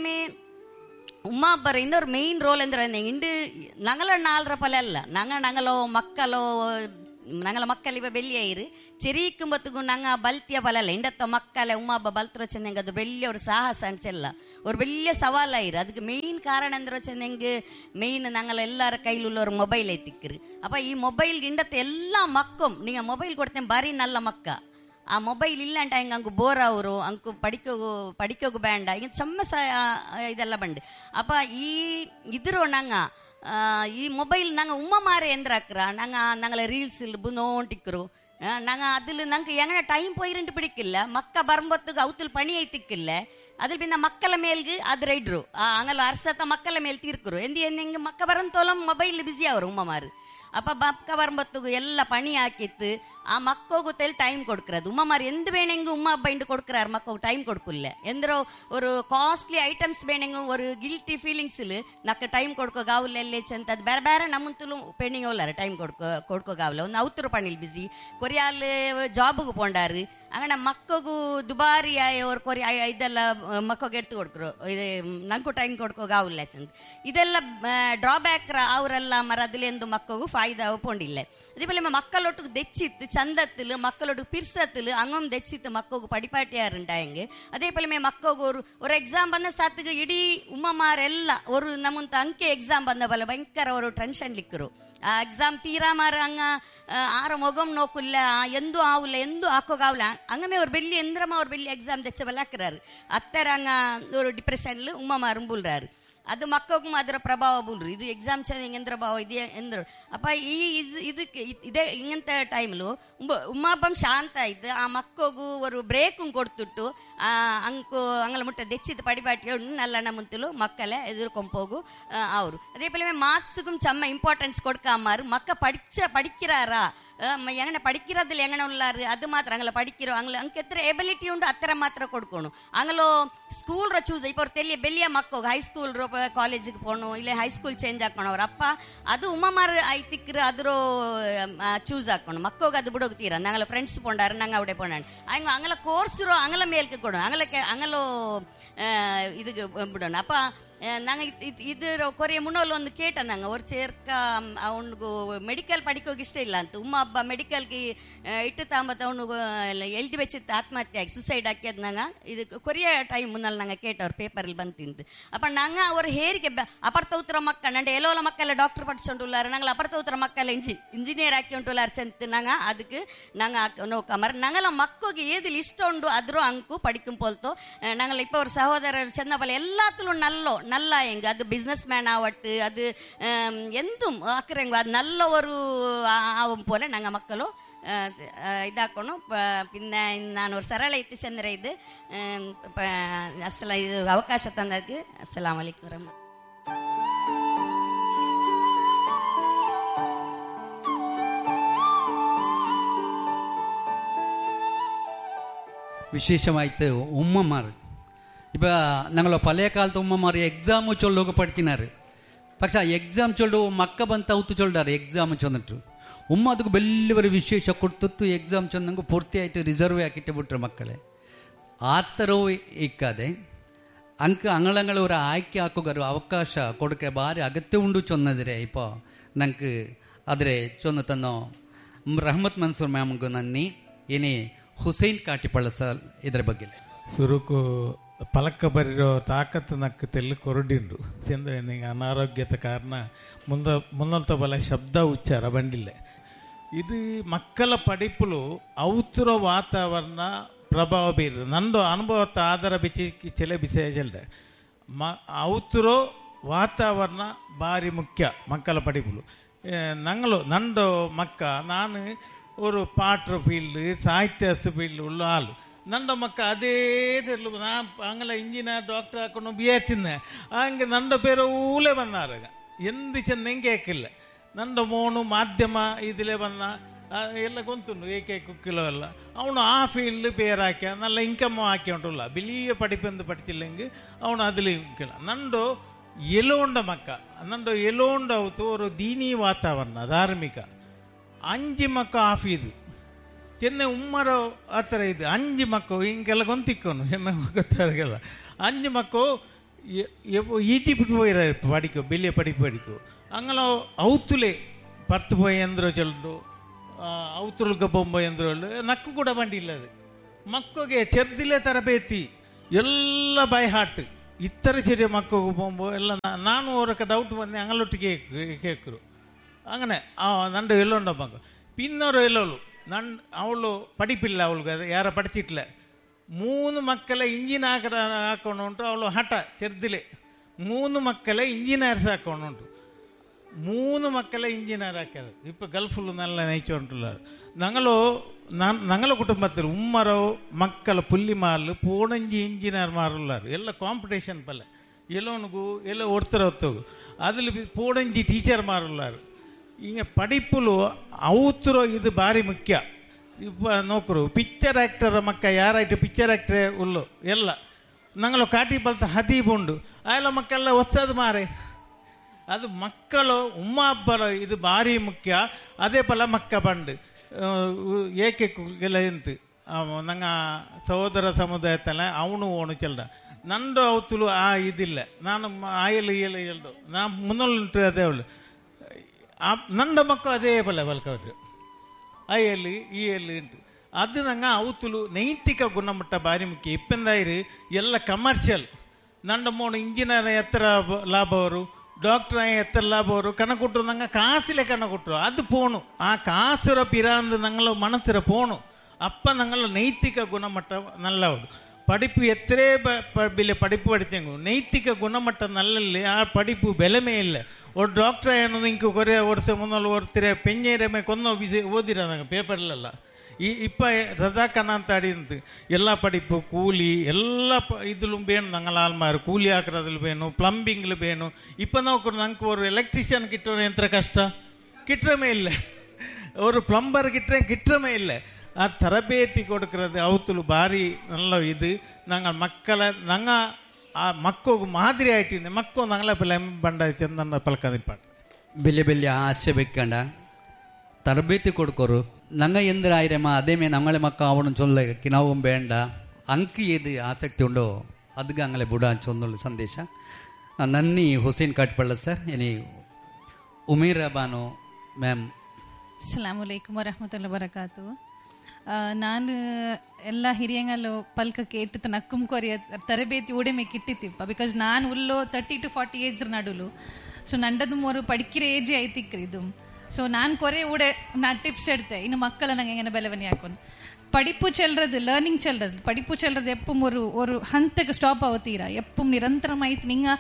ഉമ്മ അബ്ബർ ಇನ್ನೊരു മെയിൻ ರೋಲ್ ಅಂದ್ರೆ ಇಂಡು ഞങ്ങളെ 4 ಪಲ ಅಲ್ಲ ഞങ്ങളോ ಮಕ್ಕಳೋ ഞങ്ങളെ മക്കളിവ വലിയ ചെറിയിക്കുമ്പോഴത്തേക്കും ഞങ്ങൾ ബൽത്തിയ പലല്ല ഇണ്ടത്തെ മക്കളെ ഉമ്മ ಹಬ್ಬ ಬಲ್ತ್ರ ಚೆನ್ನಂಗೆ ಅದು വലിയ ഒരു സാഹസം അടിച്ചല്ല ഒരു വലിയ സവാലായിரு ಅದಕ್ಕೆ മെയിൻ കാരണം എന്താ വെച്ചെങ്കിൽ മെയിൻ ഞങ്ങൾ എല്ലാവരുടെ കയ്യിലുള്ള ഒരു മൊബൈൽ എത്തിക്കரு അപ്പം ഈ മൊബൈൽ ഇണ്ടത്തെ എല്ലാ മക്കും നിങ്ങൾ മൊബൈൽ കൊടുത്തേ ಬಾರಿ നല്ല ಮಕ್ಕ ಆ ಮೊಬೈಲ್ ಇಲ್ಲ ಅಂತ ಹಿಂಗೆ ಅಂಕು ಬೋರ್ ಅವರು ಅಂಕು ಪಡಿಕೋಗು ಬೇಡ ಹಿಂಗೆ ಚಮ್ಮಸ ಇದೆಲ್ಲ ಬಂಡು ಅಪ್ಪ ಈ ಇದ್ರು ನಂಗೆ ಈ ಮೊಬೈಲ್ ನಂಗೆ ಉಮ್ಮ ಮಾರೆ ಎಂದ್ರಾಕ್ರ ഞങ്ങളെ റീൽസിൽ നോണ്ടിക്കറു ഞങ്ങൾ അതിൽ ഞങ്ങൾക്ക് എങ്ങനെ ടൈം പോയിട്ട് പിടിക്കില്ല മക്ക ബറുമ്പത്തേക്ക് ഔത്തിൽ പണി ಐತಿಕ್ಕಿಲ್ಲ അതിൽ പിന്നെ മക്കളെ മേൽക്ക് അത് ರೈಡ್ರು അങ്ങനെ ಅರ್ಸತ್ತ ಮಕ್ಕಳ ಮೇಲೆ ತೀರ್ಕರು ಎಂಗೆ ಮಕ್ಕ ಬರಂತೋಲಂ ಮೊಬೈಲ್ ಬಿಸಿ ಅವರು ಉಮ್ಮಮಾರು ಅಪ್ಪ ಮಕ್ಕ ಬರುമ്പತ್ತಗೂ ಎಲ್ಲ ಪಣಿ ಹಾಕಿತ್ತು ಆ ಮಕ್ಕೋಗು ತೆಲ್ ಟೈಮ್ ಕೊಡ್ಕರದು ಉಮ್ಮಮಾರು ಎಂದ್ ಬೇಣೆಂಗು ಉಮ್ಮ ಹಬ್ಬ ಇಂಡು ಕೊಡ್ಕರಾರು ಮಕ್ಕೋಗು ಟೈಮ್ ಕೊಡ್ಕಿಲ್ಲ ಎಂದ್ರೋ ஒரு ಕಾಸ್ಟ್ಲಿ ಐಟಮ್ಸ್ ಬೇಣೆಂಗು ஒரு ಗಿಲ್ಟಿ ಫೀಲಿಂಗ್ಸ್ ನಕ್ಕ ಟೈಮ್ ಕೊಡ್ಕೋಗಾವಲ್ಲ ಎಲ್ಲೇ ಚಂತ ಅದು ಬೇರೆ ಬೇರೆ ನಮ್ಮಂತಲೂ ಪೆಂಡಿಂಗ್ ಹೋಗ್ಲಾರ ಟೈಮ್ ಕೊಡ್ಕೋಗಾವಲ್ಲ ಒಂದು ಅವತರು ಪಣಿಲ್ ಬಿಸಿ ಕೊರಿಯಾಲ್ ಜಾಬ್ಗೆ ಪೋಂಡಾರು അങ്ങനെ മക്കൾക്ക് ദുബാരിയായ ഒരു കൊറി ഇതെല്ലാം മക്കൾക്ക് എടുത്തു കൊടുക്കರು ഇത് ನಂಗೂ ಟೈಮ್ ಕೊಡ್ಕೋಗಾವಿಲ್ಲ ಚಂದ ಇದೆಲ್ಲ ಡ್ರಾಬ್ಯಾಕ್ ಅವರೆಲ್ಲ ಮರ അതിലെന്തു മക്കൾക്ക് ഫായ്ദ പോണ്ടില്ല അതേപോലെ മക്കളോട്ട് ദച്ചിത്ത് ചന്തത്തിൽ മക്കളോട് പിർസത്തിൽ അങ്ങും ദച്ചിത്ത് മക്കൾക്ക് പഠിപ്പാട്ടിയാറുണ്ടായെങ്കിൽ അതേപോലെ മക്കൾക്ക് ഒരു എക്സാം വന്ന സ്ഥലത്തേക്ക് ഇടീ ഉമ്മമാരെല്ല ഒരു നമ്മಂತ ಅಂಕೆ ಎಕ್ಸಾಮ್ ಬಂದ പോലെ ഭയങ്കര ഒരു ടെൻഷനിലിಕ್ಕರು ಆ ಎಕ್ಸಾಮ್ ತೀರಾ ಮಾರ ಹಂಗ ಆರ ಮೊಗಂ ನೋಕುಲ್ಲ ಎಂದೂ ಆವುಲ್ಲ ಎಂದೂ ಹಾಕೋಗಾವಲ್ಲ ಹಂಗಮೇ ಅವ್ರು ಬೆಲ್ಲಿ ಎಂದ್ರಮ್ಮ ಅವ್ರು ಬೆಲ್ಲಿ ಎಕ್ಸಾಮ್ ತೆಚ್ಚಬಲ್ಲ ಹಾಕ್ರಾರು ಅತ್ತರ ಹಂಗ ஒரு ಡಿಪ್ರೆಷನ್ಲು ಉಮ್ಮ ಮಾರು ಬುಲ್ರಾರು ಅದು ಮಕ್ಕಳಿಗೂ ಅದರ ಪ್ರಭಾವ ಬುಲ್ರು ಇದು ಎಕ್ಸಾಮ್ ಎಂದ್ರ ಭಾವ ಇದೆಯಾ ಎಂದ್ರು ಅಪ್ಪ ಈ ಇದಕ್ಕೆ ಇದೇ ಹಿಂಗಂತ ಟೈಮ್ಲು ಉಮ್ಮಬ್ಬಂ ಶಾಂತ ಆಯ್ತು ಆ ಮಕ್ಕಳಿಗೂ ஒரு ಬ್ರೇಕು ಕೊಡ್ತಿಟ್ಟು ಅಂಕು ಅಂಗಲ ಮುಟ್ಟ ದೆಚ್ಚಿದ ಪಡಿಪಾಟಿ ನಲ್ಲ ನಮ್ಮಂತಲು ಮಕ್ಕಳೇ ಎದುರ್ಕೊಂಪೋಗು ಅವರು അതേപോലെ മാർക്സുക്കും ചമ്മ ഇമ്പോർട്ടൻസ് കൊടുക്കാമാറ് മക്ക പഠിக்கிறாரா എങ്ങനെ പഠിக்கிறതിൽ എങ്ങനെ ഉള്ളാറ് അത് മാത്രം അങ്ങനെ പഠിக்கிறോ അങ്ങനെ അങ്ങക്ക് എത്ര എബിലിറ്റി ഉണ്ട് അത്ര മാത്രം കൊടുക്കണു അങ്ങനോ ಸ್ಕೂಲ್ ಚೂಸ್ ಇಪ್ಪ ಅವ್ರು ತೆಲಿಯ ಬೆಲ್ಲಿಯ ಮಕ್ಕಳು ಹೈಸ್ಕೂಲ್ ಕಾಲೇಜಿಗೆ போகணும் ಇಲ್ಲ ಹೈಸ್ಕೂಲ್ ಚೇಂಜ್ ಹಾಕೋಣ ಅವ್ರ ಅಪ್ಪ ಅದು ಉಮ್ಮಮಾರು ಐತಿಕ್ರು ಅದ್ರ ಚೂಸ್ ಹಾಕೋಣ ಮಕ್ಕಳಿಗೆ ಅದು ಬಿಡೋಗ್ತೀರ ഞങ്ങളെ ഫ്രണ്ട്സ് പോണ്ടാറ് ഞങ്ങൾ അവിടെ പോണാണ് അങ്ങനെ കോഴ്സിರೋ അങ്ങനെ മേൽക്ക് ಕೊಡೋಣ അങ്ങലോ ഇത് ಬಿಡೋಣ ಅಪ್ಪ நாங்கள் இது கொரிய முன்னோல் ಒಂದು ಕೇಟ நாங்கள் ஒரு சேர்க்க ಅವನಿಗೂ ಮೆಡಿಕಲ್ ಪಡಿಕೋಗಿ ಇಷ್ಟ ಇಲ್ಲ ಅಂತ ಉಮ್ಮ ಹಬ್ಬ ಮೆಡಿಕಲ್ಗೆ ಇಟ್ಟು ತಾಂಬತ್ತು ಅವನಿಗೂ ಎಲ್ದಿ വെച്ചിട്ട് ಆತ್ಮಹತ್ಯೆ ಆಗಿ ಸುಸೈಡ್ ಹಾಕಿದ್ ನಂಗೆ ಇದು ಕೊರಿಯ ಟೈಮ್ ಮುನ್ನಲ್ಲಿ ನಂಗೆ ಕೇಟವ್ರು ಪೇಪರಲ್ಲಿ ಬಂತಿಂತು ಅಪ್ಪ ನಂಗೆ ಅವ್ರ ಹೇರಿಗೆ ಅಪರ್ತ ಉತ್ತರ ಮಕ್ಕಳು ನಂಡೆ ಎಲ್ಲೋಲ ಮಕ್ಕಳ ಡಾಕ್ಟರ್ ಪಡಿಸ್ಕೊಂಡುಲ್ಲಾರ ನಂಗೆ ಅಪರ್ತ ಉತ್ತರ ಮಕ್ಕಳ ಇಂಜಿನಿಯರ್ ಹಾಕಿಕೊಂಡುಲ್ಲಾರ ಚೆಂತ ನಂಗೆ ಅದಕ್ಕೆ ನಂಗೆ ನೋಕಮರ್ ನಂಗೆಲ್ಲ ಮಕ್ಕಳಿಗೆ ಏದಿಲ್ ಇಷ್ಟ ಉಂಡು ಅದ್ರೂ ಅಂಕು ಪಡಿക്കും പോലത്തോ ഞങ്ങൾ ഇപ്പോൾ ഒരു സഹോദരർ ചെന്ന പോലെ എല്ലാത്തിലും നല്ല എങ്ക അത് ബിസിനസ് മാൻ ആവട്ടെ അത് എന്തും ആക്കറെങ്ക അത് നല്ല ഒരു ആവും പോലെ ഞങ്ങൾ മക്കളും ഇതാക്കണം പിന്നെ ನಾನು ഒരു ಸರಳ ಇತ್ತು ಚಂದ್ರ ಇದು ಇದು ಅವಕಾಶ ತಂದಕ್ಕೆ ಅಸ್ಸಲಾಂ ಅಲೈಕುಂ ವರಹಮತುಲ್ಲಾಹಿ. ವಿಶೇಷವಾಯಿತು ಉಮ್ಮಮಾರು இப்போ நாங்கள் பழைய காலத்து உம்மமாரி எக்ஸாமு சொல்லோக படிச்சினாரு പക്ഷെ ಆ ಎಕ್ಸಾಮ್ ಚೊಲ್ಲು ಮಕ್ಕ ಬಂತ ಅವತ್ತು ಚೊಲ್ಲಾರು ಎಕ್ಸಾಮ್ ಚೊಂದಿಟ್ಟು ಉಮ್ಮ ಅದಕ್ಕೆ ಬೆಲ್ಲಿ ஒரு ವಿಶೇಷ ಕೊಡ್ತತ್ತು ಎಕ್ಸಾಮ್ ಚೊಂದಂಗೆ ಪೂರ್ತಿ ಆಯಿತು ರಿಸರ್ವ್ ಹಾಕಿಟ್ಟು ಬಿಟ್ರೆ ಮಕ್ಕಳೇ ಆ ಥರವೂ ಇಕ್ಕಾದೆ ಅಂಕ ಅಂಗಳಂಗಳ ஒரு ಆಯ್ಕೆ ಹಾಕೋಗಾರು ಅವಕಾಶ ಕೊಡಕ್ಕೆ ಭಾರಿ ಅಗತ್ಯ ಉಂಡು ಚೊನ್ನದ್ರೆ ഇപ്പോൾ ನಂಗೆ ಆದರೆ ಚೊಂದು ತನ್ನೋ ರಹಮತ್ ಮನ್ಸೂರ್ ಮ್ಯಾಮ್ಗೂ ನನ್ನಿ ಏನೇ ಹುಸೈನ್ ಕಾಟಿಪಳ್ಳ ಸರ್ ಇದರ ಬಗ್ಗೆ ಸುರುಕು ಪಲಕ ಬರಿರೋ ತಾಕತ್ತು ನಕ್ಕ ತೆಲ್ಲು ಕೊರಡಿಂಡು ಚೆಂದ ಅನಾರೋಗ್ಯದ ಕಾರಣ ಮುನ್ನಲ್ತ ಬಲ ಶಬ್ದ ಉಚ್ಚಾರ ಬಂದಿಲ್ಲ ಇದು ಮಕ್ಕಳ ಪಡಿಪುಲು ಔತುರ ವಾತಾವರಣ ಪ್ರಭಾವ ಬೀರು ನಂದು ಅನುಭವತ್ತ ಆಧಾರ ಬಿಚ್ಚಿ ಚೆಲೆ ಬಿಸೆ ಚೆಲ್ದೆ ಔತುರೋ ವಾತಾವರಣ ಭಾರಿ ಮುಖ್ಯ ಮಕ್ಕಳ ಪಡಿಪುಲು ನಂದು ಮಕ್ಕ ನಾನು ஒரு பாட்டு ஃபீல்டு சாಹಿತ್ಯ ஃபீல்டு உள்ள ஆள் ನಂದು ಮಕ್ಕ ಅದೇ ತೆರಲು ನಾ ಅಂಗಲ ಇಂಜಿನಿಯರ್ ಡಾಕ್ಟರ್ ಹಾಕೊಂಡು ಬಿಯರ್ಚಿಂದೆ ಹಂಗೆ ನಂದು ಪೇರು ಊಲೇ ಬಂದಾರಾಗ ಎಂದು ಚೆಂದ ಹೆಂಗೆ ಹಾಕಿಲ್ಲ ನಂದು ಮೋನು ಮಾಧ್ಯಮ ಇದಿಲೇ ಬಂದ ಎಲ್ಲ ಗೊಂತುಂಡು ಏಕೆ ಕುಕ್ಕಿಲೋ ಎಲ್ಲ ಅವನು ಆ ಫೀಲ್ಡ್ ಪೇರು ಹಾಕ್ಯ ನಲ್ಲ ಇನ್ಕಮ್ ಹಾಕಿ ಉಂಟುಲ್ಲ ಬಿಲಿಯ ಪಡಿಪೆಂದು ಪಡಿಚಿಲ್ಲಂಗೆ ಅವನು ಅದಿಲಿ ಇನ್ಕಿಲ್ಲ ನಂದು ಎಲೋಂಡ ಮಕ್ಕ ನಂದು ಎಲೋಂಡ ಅವತ್ತು ಒಂದು ದೀನಿ ವಾತಾವರಣ ಧಾರ್ಮಿಕ 5 ಮಕ್ಕ ಆಫೀದು ಚೆನ್ನೆ ಉಮ್ಮರ ಆ ಥರ ಇದು 5 ಮಕ್ಕಳು ಹಿಂಗೆಲ್ಲ ಗೊಂತಿಕ್ಕೋನು ಹೆಮ್ಮೆ ಗೊತ್ತಾಗಲ್ಲ 5 ಮಕ್ಕಳು ಈಟಿಪಿಟ್ಟು போயிரு படிக்கும் வெளியே படிப்பு படிக்கும் அங்கெல்லாம் அவுத்துலே 10 போய் எந்திர சொல்லிட்டு ಅವತುಲ್ಗ ಬೊಂಬ ಎಂದ್ರಲ್ಲಿ ನಕ್ಕು ಕೂಡ ಬಂದಿಲ್ಲ. ಅದು ಮಕ್ಕಳಿಗೆ ಚೆರ್ದಿಲೆ ತರಬೇತಿ ಎಲ್ಲ ಬೈ ಹಾರ್ಟ್ ಇತ್ತರ ചെറിയ ಮಕ್ಕಳಿಗೆ പോകുമ്പോൾ ಎಲ್ಲ ನಾನು ಅವರಕ್ಕೆ ಡೌಟ್ ಬಂದು ಅಂಗಲೊಟ್ಟಿಗೆ ಕೇಳ್ಕರು അങ്ങനെ നണ്ട് എല്ലുണ്ടോ മക്ക പിന്നൊരു എല്ലുള്ളൂ അവള് പഠിപ്പില്ല അവൾക്ക് അത് ಯಾರ പഠിച്ചിട്ടില്ല 3 ಮಕ್ಕಳ ಇಂಜಿನಿಯರ್ ಹಾಕೊಂಡು ಅವಳು ಹಠ ಚೆರ್ದಿಲೆ 3 ಮಕ್ಕಳ ಇಂಜಿನಿಯರ್ಸ್ ಹಾಕೊಂಡು 3 മക്കളെ ಇಂಜಿನಿಯರ್ ಹಾಕ್ಯಾರ. ಇಪ್ಪ ಗಲ್ಫುಲು നല്ല ನೈಚೊಂಟುಲ್ಲ. ഞങ്ങളെ കുടുംബത്തിൽ ഉമ്മറോ മക്കളെ പുല്ലിമാരിൽ പോണഞ്ചി ಇಂಜಿನಿಯರ್മാരുള്ളാರು ಎಲ್ಲ ಕಾಂಪಿಟೇಷನ್ ಪಲ್ಲ ಎಲ್ಲವನಿಗೂ ಎಲ್ಲ ಒಡ್ತರ ಹೊತ್ತೋಗು ಅದ್ರಲ್ಲಿ ಪೋಡಂಜಿ ಟೀಚರ್മാരുള്ളാರು. ಹಿಂಗೆ ಪಡಿಪುಲು ಅವತರೋ ಇದು ಭಾರಿ ಮುಖ್ಯ. ಇಪ್ಪ ನೋಕರು ಪಿಕ್ಚರ್ ಆ್ಯಕ್ಟರ್ ಮಕ್ಕ ಯಾರಾಯ್ತು ಪಿಕ್ಚರ್ ಆ್ಯಕ್ಟರೇ ಉಳ್ಳು ಎಲ್ಲ ഞങ്ങൾ ಕಾಟಿ ಬಲ್ತ ಹದೀಬುಂಡು ಆಯಲ ಮಕ್ಕೆಲ್ಲ ಹೊಸ್ತದು ಮಾರೆ. ಅದು ಮಕ್ಕಳು ಉಮ್ಮ ಹಬ್ಬರ ಇದು ಭಾರಿ ಮುಖ್ಯ. ಅದೇ ಪಲ ಮಕ್ಕ ಬಂಡು ಏಕೆ ಎಲ್ಲ ಎಂತು ನಂಗ ಸಹೋದರ ಸಮುದಾಯತ್ತಲ್ಲ ಅವನು ಓಣು ಚೆಲ್ದ ನಂದು ಅವತುಲು ಆ ಇದಿಲ್ಲ. ನಾನು ಆಯಲು ಏಳು ಎಲ್ಡು ನಾ ಮುನ್ನೊಳ್ಳುಂಟು ಅದೇ ಅವಳು ನಂದ ಮಕ್ಕಳು ಅದೇ ಪಲ ಬಲ್ಕವ್ರು ಅಯ್ಯಲ್ಲಿ ಈ ಎಲ್ಲಿ ಉಂಟು. ಅದು ನಂಗೆ ಅವತುಲು ನೈತಿಕ ಗುಣಮಟ್ಟ ಭಾರಿ ಮುಖ್ಯ. ಇಪ್ಪಂದಾಯಿರು ಎಲ್ಲ ಕಮರ್ಷಿಯಲ್ ನಂಡ ಮೋನು ಇಂಜಿನಿಯರ್ ಎತ್ತರ ಲಾಭ ಅವರು ಡಾಕ್ಟರ್ ಎತ್ತರ ಲಾಭ ಅವರು ಕಣ ಕೊಟ್ಟರು ನಂಗೆ ಕಾಸಿಲೆ ಕಣ ಕೊಟ್ಟರು ಅದು ಪೋಣು ಆ ಕಾಸುರ ಪಿರಾಂದು ನಂಗಳ ಮನಸ್ಸಿರ ಪೋಣು ಅಪ್ಪ ನಂಗಳ ನೈತಿಕ ಗುಣಮಟ್ಟ നല്ല ಉಂಟು. പഠിപ്പ് എത്രേ വലിയ പഠിപ്പ് പഠിച്ചെങ്കിൽ നൈതിക ഗുണമട്ട നല്ലല്ലേ ആ പഠിപ്പ് ബലമേ ഇല്ല. ഒരു ഡോക്ടറായാണ് നിങ്ങൾക്ക് കുറേ വർഷം മുന്നുള്ള ഒരുത്തരെ പെഞ്ഞേരമേ കൊന്നോ ಓದಿರೋದಂಗ ಪೇಪರ್ಲೆಲ್ಲ ಇಪ್ಪ ರಜಾಕನ ಅಂತ ಅಡಿಂತು ಎಲ್ಲ ಪಡಿಪು ಕೂಲಿ ಎಲ್ಲ ಇದ್ಲು ಬೇನು ನಂಗಲ ಆಲ್ಮಾರು ಕೂಲಿ ಹಾಕೋದ್ರಲ್ಲಿ ಬೇನು ಪ್ಲಂಬಿಂಗ್ಲು ಬೇನು ಇಪ್ಪ ನೋಡ್ಕೊಂಡು ನಂಗೆ ஒரு ಎಲೆಕ್ಟ್ರಿಷಿಯನ್ ಕಿಟ್ಟೋರು ಎಂತ ಕಷ್ಟ ಕಿಟ್ರಮೇ ಇಲ್ಲ. ஒரு ಪ್ಲಂಬರ್ ಕಿಟ್ರಮೇ ಇಲ್ಲ. ಆ ತರಬೇತಿ ಕೊಡ್ಕರದು ಅವತುಲು ಭಾರಿ ನಲ್ಲ ಇದು ನಂಗೆ ಮಕ್ಕಳ ನಂಗೆ ಆ ಮಕ್ಕಳು ಮಾದರಿ ಆಯ್ತಿಂದೆ ಮಕ್ಕಳು ನಂಗಲ ಬೆಲೆ ಬಂಡ ಚಂದನ್ನ ಪಲ್ಕದಿಪ್ಪಾಟ ಬೆಲೆ ಬೆಲೆ ಆಸೆ ಬೇಕಂಡ ತರಬೇತಿ ಕೊಡ್ಕೋರು ನಂಗೆ ಎಂದ್ರೆ ಆಯ್ರಮ್ಮ ಅದೇಮೇ ನಮ್ಮಳೆ ಮಕ್ಕ ಅವನು ಚೊಲ್ಲಕ್ಕೆ ನಾವು ಬೇಡ ಅಂಕಿ ಏದು ಆಸಕ್ತಿ ಉಂಡೋ ಅದಕ್ಕೆ ಅಂಗಲೆ ಬುಡ ಚೊಂದೊಳ್ಳೆ ಸಂದೇಶ ನನ್ನಿ ಹುಸೇನ್ ಕಟ್ಪಳ್ಳ ಸರ್ ಏನಿ ಉಮೇರ ಬಾನು ಮ್ಯಾಮ್. ಅಸ್ಸಲಾಮು ಅಲೈಕುಂ ವರಹಮತುಲ್ಲಾಹಿ ವಬರಕಾತು. ನಾನು ಎಲ್ಲ ಹಿರಿಯಂಗಲ್ಲೋ ಪಲ್ಕ ಕೇಟ್ಟು ನಕ್ಕುಂ ಕೊರಿಯ ತರಬೇತಿ ಉಡೆಮೆ ಕಿಟ್ಟಿತ್ತಿಪ್ಪ ಬಿಕಾಸ್ ನಾನು ಉಲ್ಲೋ 30 to 40 ಏಜ್ ನಡುಲು ಸೊ ನಂಡದು ಮೂರು ಪಡಿಕಿರ ಏಜ್ ಐತಿಕ್ರಿ ಇದು. ಸೊ ನಾನು ಕೊರೆ ಉಡೆ ನಾ ಟಿಪ್ಸ್ ಎಡ್ತೆ ಇನ್ನು ಮಕ್ಕಳ ನಂಗೆ ಹೆಂಗೆ ಬೆಲೆವನಿ ಹಾಕೊಂಡು படிப்பு செல்றது லேர்னிங் செல்றது படிப்பு செல்றது எப்பவும் ஒரு ஹந்துக்கு ஸ்டாப் ஆகுத்தீரா எப்பவும் நிரந்தரமாயிட்டு நீங்கள்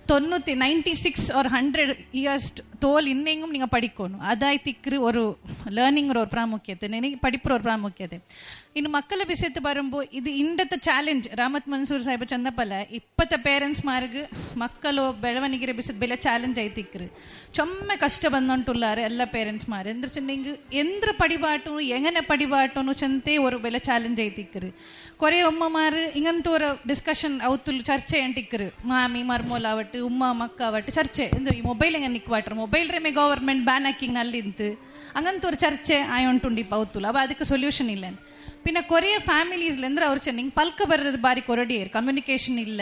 96 or 100 years தோல் இன்னெங்கும் நீங்கள் படிக்கணும் அதாய்த்திக்கு ஒரு லேர்னிங் ஒரு ಪ್ರಾಮುಖ್ಯತೆ ನನಗೆ படிப்புற ஒரு ಪ್ರಾಮುಖ್ಯತೆ. ಇನ್ನು ಮಕ್ಕಳ ವಿಷಯಕ್ಕೆ ಬರುമ്പോൾ ಇದು ಇಂಡತ್ತ ಚಾಲೆಂಜ್ ರಾಮತ್ ಮನ್ಸೂರ್ ಸಾಹೇಬ ಚಂದಪಲ್ಲ ಇಪ್ಪತ್ತ ಪೇರೆಂಟ್ಸ್ ಮಾರ್ಗ ಮಕ್ಕಳು ಬೆಳವಣಿಗೆ ಬಿಸಿದ ಬೆಲೆ ಚಾಲೆಂಜ್ ಐತಿಕ್ರು ಚೊಮ್ಮೆ ಕಷ್ಟ ಬಂದುಂಟುಲ್ಲಾರೆ ಎಲ್ಲ ಪೇರೆಂಟ್ಸ್ ಮಾರು ಎಂದ್ರೆ ಚೆಂದ ಎಂದ್ರ ಪಡಿಬಾಟು ಎങ്ങനെ ಪಡಿಬಾಟು ಚಂತೆ ஒரு ಬೆಲೆ ಚಾಲೆಂಜ್ ಐತಿಕ್ರು ಕೊರೆ ಒಮ್ಮಮಾರು ಇಂಗಂತೋರ ಡಿಸ್ಕಷನ್ ಅವತ್ತುಲು ಚರ್ಚೆ ಅಂಟಿಕ್ರು ಮಾಮಿ ಮರ್ಮೋಲಾವಟ್ಟು ಉಮ್ಮ ಮಕ್ಕ ಅವಟ್ಟು ಚರ್ಚೆ ಎಂದ್ರೆ ಈ ಮೊಬೈಲ್ ಹೆಂಗೆ ನಿಕ್ವಾಟ್ರು ಮೊಬೈಲ್ ರೆಮೆ ಗವರ್ಮೆಂಟ್ ಬ್ಯಾನ್ ಹಾಕಿಂಗ್ ಅಲ್ಲಿಂತು അങ്ങനത്തെ ഒരു ചർച്ച ആയോണ്ടുണ്ട് ഇപ്പോൾ അവത്തുള്ളൂ. അപ്പോൾ ಅದಕ್ಕೆ ಸೊಲ್ಯೂಷನ್ ಇಲ್ಲ. പിന്നെ കുറേ ಫ್ಯಾಮಿಲೀಸ್ಲೆಂದ್ರೆ ಅವ್ರು ಚೆನ್ನಿಂಗ್ ಪಲ್ಕ ಬರೋದು ಬಾರಿ ಕೊರಡಿಯರು ಕಮ್ಯುನಿಕೇಷನ್ ಇಲ್ಲ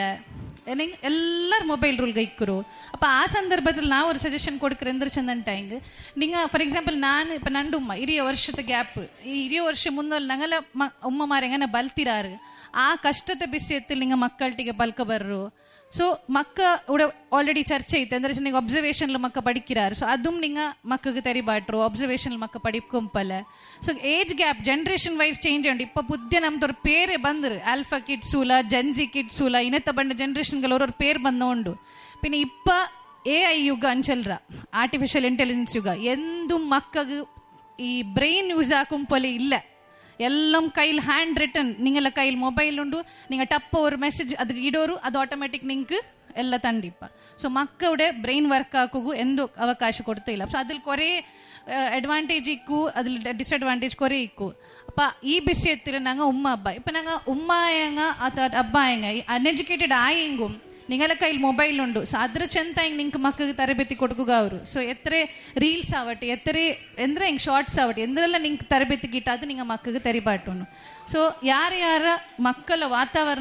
ಎಲ್ಲರೂ ಮೊಬೈಲ್ ರೂಲ್ಗೆ ಇಕ್ಕರು. അപ്പോൾ ಆ ಸಂದರ್ಭದಲ್ಲಿ ನಾವು ഒരു ಸಜೆಷನ್ ಕೊಡ್ಕರೆ ಅಂದ್ರೆ ಚೆಂದಂಟಾಯಿಂಗ್ നിങ്ങൾ ಫಾರ್ ಎಕ್ಸಾಂಪಲ್ ನಾನು ಇപ്പം ನಂಡು ಉಮ್ಮ 20 ವರ್ಷದ ಗ್ಯಾಪ್ ಈ 20 ವರ್ಷ മുന്നോൽ ഞങ്ങളെ ഉമ്മമാർ എങ്ങനെ ബൽത്തിരാറ് ആ കഷ്ടത്തെ ബിസിയത്തിൽ നിങ്ങൾ മക്കളുടെ പൽക്ക ബറു. ಸೊ ಮಕ್ಕ ഇവിടെ ಆಲ್ರೆಡಿ ಚರ್ಚೆ ಐತೆ ಅಂದ್ರೆ ನೀವು ಅಬ್ಸರ್ವೇಷನ್ಲು ಮಕ್ಕ ಪಡಿಕ್ಕಿರಾರು ಸೊ ಅದು ನಿಂಗೆ ಮಕ್ಕಗೆ ತೆರಿಬಾಟ್ರು ಅಬ್ಸರ್ವೇಷನ್ಲು ಮಕ್ಕ ಪಡಿಕೊಂಪಲ್ಲ. So age gap generation wise change ಉಂಟು. ಇಪ್ಪ ಬುದ್ಧಿ ನಮ್ದವ್ರ ಪೇರೆ ಬಂದ್ರು ಆಲ್ಫಾ ಕಿಡ್ಸೂಲ ಜನ್ಜಿ ಕಿಡ್ಸೂಲ ಇನ್ನೆತ್ತ ಬಂಡ ಜನರೇಷನ್ಗಳು ಅವ್ರವ್ರ ಪೇರು ಬಂದೋಂಡು. പിന്നെ ಇಪ್ಪ AI ಯುಗ ಅಂಚಲ್ರ ಆರ್ಟಿಫಿಷಿಯಲ್ ಇಂಟೆಲಿಜೆನ್ಸ್ ಯುಗ ಎಂದು ಮಕ್ಕಗೆ ಈ ಬ್ರೈನ್ ಯೂಸ್ ಹಾಕೊಂಪಲೆ ಇಲ್ಲ. എല്ലാം കയ്യിൽ ഹാൻഡ് റിട്ടൺ നിങ്ങളെ കയ്യിൽ മൊബൈൽ ഉണ്ട് നിങ്ങൾ ടപ്പ് ഒരു മെസ്സേജ് അത് ഇടോರು ಅದು ಆಟೋಮ್ಯಾಟಿಕ್ നിങ്ങൾക്ക് ಎಲ್ಲ ತಂಡಿಪ್ಪ. ಸೊ ಮಕ್ಕಳುടെ ಬ್ರೈನ್ ವರ್ಕ್ ಹಾಕೋಗು ಎಂದು ಅವಕಾಶ ಕೊಡ್ತಾ ಇಲ್ಲ. ಸೊ ಅದ್ರಲ್ಲಿ ಕೊರೆ ಅಡ್ವಾಂಟೇಜ್ ಇಕ್ಕು ಅದ್ರಲ್ಲಿ ಡಿಸ್ಅಡ್ವಾಂಟೇಜ್ ಕೊರೆ ಇಕ್ಕು. ಅಪ್ಪ ಈ ವಿಷಯത്തിൽ நாங்கள் உம்மா அப்பா இப்போ நாங்கள் உம்மாயங்க அது அப்பாயங்க ಅನ್ಎಜುಕೇಟೆಡ್ ಆಯಿಂಗು നിങ്ങളെ കയ്യിൽ മൊബൈൽ ഉണ്ട്. ಸೊ ಅದ್ರ ಚೆಂದ ಹಿಂಗೆ ನಿಂಗೆ ಮಕ್ಕಳಿಗೆ ತರಬೇತಿ ಕೊಡ್ಕೋಗ ಅವರು. ಸೊ ಎತ್ತರೆ ರೀಲ್ಸ್ ಆವಟ್ಟಿ ಎತ್ತರೆ ಎಂದ್ರೆ ಹಿಂಗೆ ಶಾರ್ಟ್ಸ್ ಆವಟ್ಟಿ ಎಂದ್ರೆಲ್ಲ ನಿಂಗೆ ತರಬೇತಿ ಗಿಟ್ಟ ಅದು ನಿಂಗೆ ಮಕ್ಕಳಿಗೆ ತೆರಿಬಾಟೋನು. ಸೊ ಯಾರ ಮಕ್ಕಳ ವಾತಾವರಣ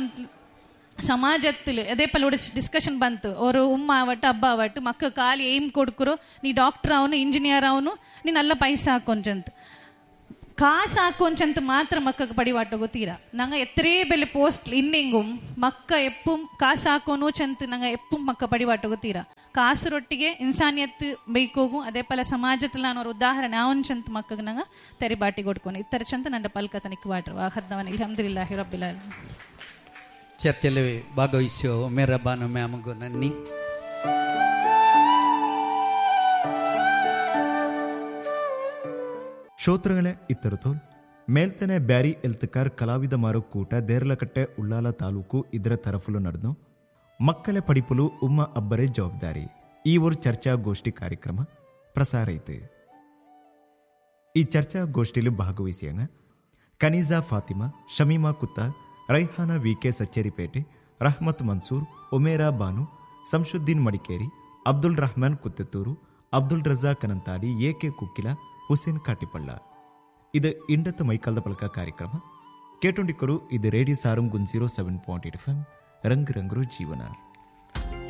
ಸಮಾಜത്തിൽ അതേപോലെ ഡിസ്കഷൻ ಬಂತು ഒരു ಉಮ್ಮ ಆವಟ್ಟು ಅಬ್ಬ ಆವಟ್ಟು ಮಕ್ಕ ಖಾಲಿ ಏಮ್ ಕೊಡ್ಕರು ನೀ ಡಾಕ್ಟರ್ ಅವನು ಇಂಜಿನಿಯರ್ ಅವನು ನೀ ನಲ್ಲ ಪೈಸಾ ಹಾಕೊಂಚಂತ ಕಾಸು ಹಾಕೊಂಚಂತ ಮಾತ್ರ ಮಕ್ಕಗೆ ಪಡಿವಾಟ ಗೊತ್ತೀರ ನಂಗೆ ಎತ್ತರೇ ಬೆಲೆ ಪೋಸ್ಟ್ ಇನ್ನಿಂಗುಂ ಮಕ್ಕ ಎಪ್ಪುಂ ಕಾಸು ಹಾಕೋನು ಚಂತ ನಂಗೆ ಎಪ್ಪುಂ ಮಕ್ಕ ಪಡಿವಾಟ ಗೊತ್ತೀರ ಕಾಸರೊಟ್ಟಿಗೆ ಇನ್ಸಾನಿಯತ್ ಬೈಕೋಗು ಅದೇ ಪಲ ಸಮಾಜದಲ್ಲಿ ನಾನು ಅವ್ರ ಉದಾಹರಣೆ ಅವನ್ ಚಂತ ಮಕ್ಕಗೆ ನಂಗೆ ತೆರಿಬಾಟಿ ಕೊಡ್ಕೊಂಡು ಇತ್ತರ ಚಂತ ನನ್ನ ಪಲ್ಕತನಿಕ್ ವಾಟ್ರು ಆಹದ್ನವನ್ ಅಲ್ಹಮ್ದುಲಿಲ್ಲಾಹಿ ರಬ್ಬಿಲ್ ಆಲಮೀನ್. ಚರ್ಚೆಯಲ್ಲಿ ಭಾಗವಹಿಸೋ ಮೇರಬಾನು ಮ್ಯಾಮಗೂ ನನ್ನಿ. ಶ್ರೋತೃಗಳೇ, ಇತ್ತರತು ಮೇಲ್ತನೆ ಬ್ಯಾರಿ ಎಲ್ತಕಾರ್ ಕಲಾವಿದ ಮಾರುಕೂಟ ದೇರ್ಲಕಟ್ಟೆ ಉಳ್ಳಾಲ ತಾಲೂಕು ಇದರ ತರಫುಲು ನಡೆದು ಮಕ್ಕಳ ಪಡಿಪುಲು ಉಮ್ಮ ಅಬ್ಬರೇ ಜವಾಬ್ದಾರಿ ಈ ಒಂದು ಚರ್ಚಾಗೋಷ್ಠಿ ಕಾರ್ಯಕ್ರಮ ಪ್ರಸಾರ ಐತೆ. ಈ ಚರ್ಚಾಗೋಷ್ಠಿಲಿ ಭಾಗವಹಿಸಿಯಂಗ ಕನೀಜಾ ಫಾತಿಮಾ, ಶಮೀಮಾ ಕುತ್ತ, ರೈಹಾನಾ ವಿಕೆ ಸಚ್ಚೇರಿಪೇಟೆ, ರಹಮತ್ ಮನ್ಸೂರ್, ಉಮೇರಾ ಬಾನು, ಸಂಶುದ್ದೀನ್ ಮಡಿಕೇರಿ, ಅಬ್ದುಲ್ ರಹಮಾನ್ ಕುತ್ತತ್ತೂರು, ಅಬ್ದುಲ್ ರಜಾಕ್ ಅನಂತಾಲಿ, ಎಕೆ ಕುಕ್ಕಿಲ, ಹುಸೇನ್ ಕಾಟಿಪಳ್ಳ. ಇದು ಇಂಡತ್ತು ಮೈಕಾಲ್ದ ಪಲಕ ಕಾರ್ಯಕ್ರಮ ಕೇಟೊಂಡಿಕ್ಕರು. ಇದು ರೇಡಿಯೋ ಸಾರಂಗ್ 107.8 FM ರಂಗ್ ರಂಗ್ರು ಜೀವನ.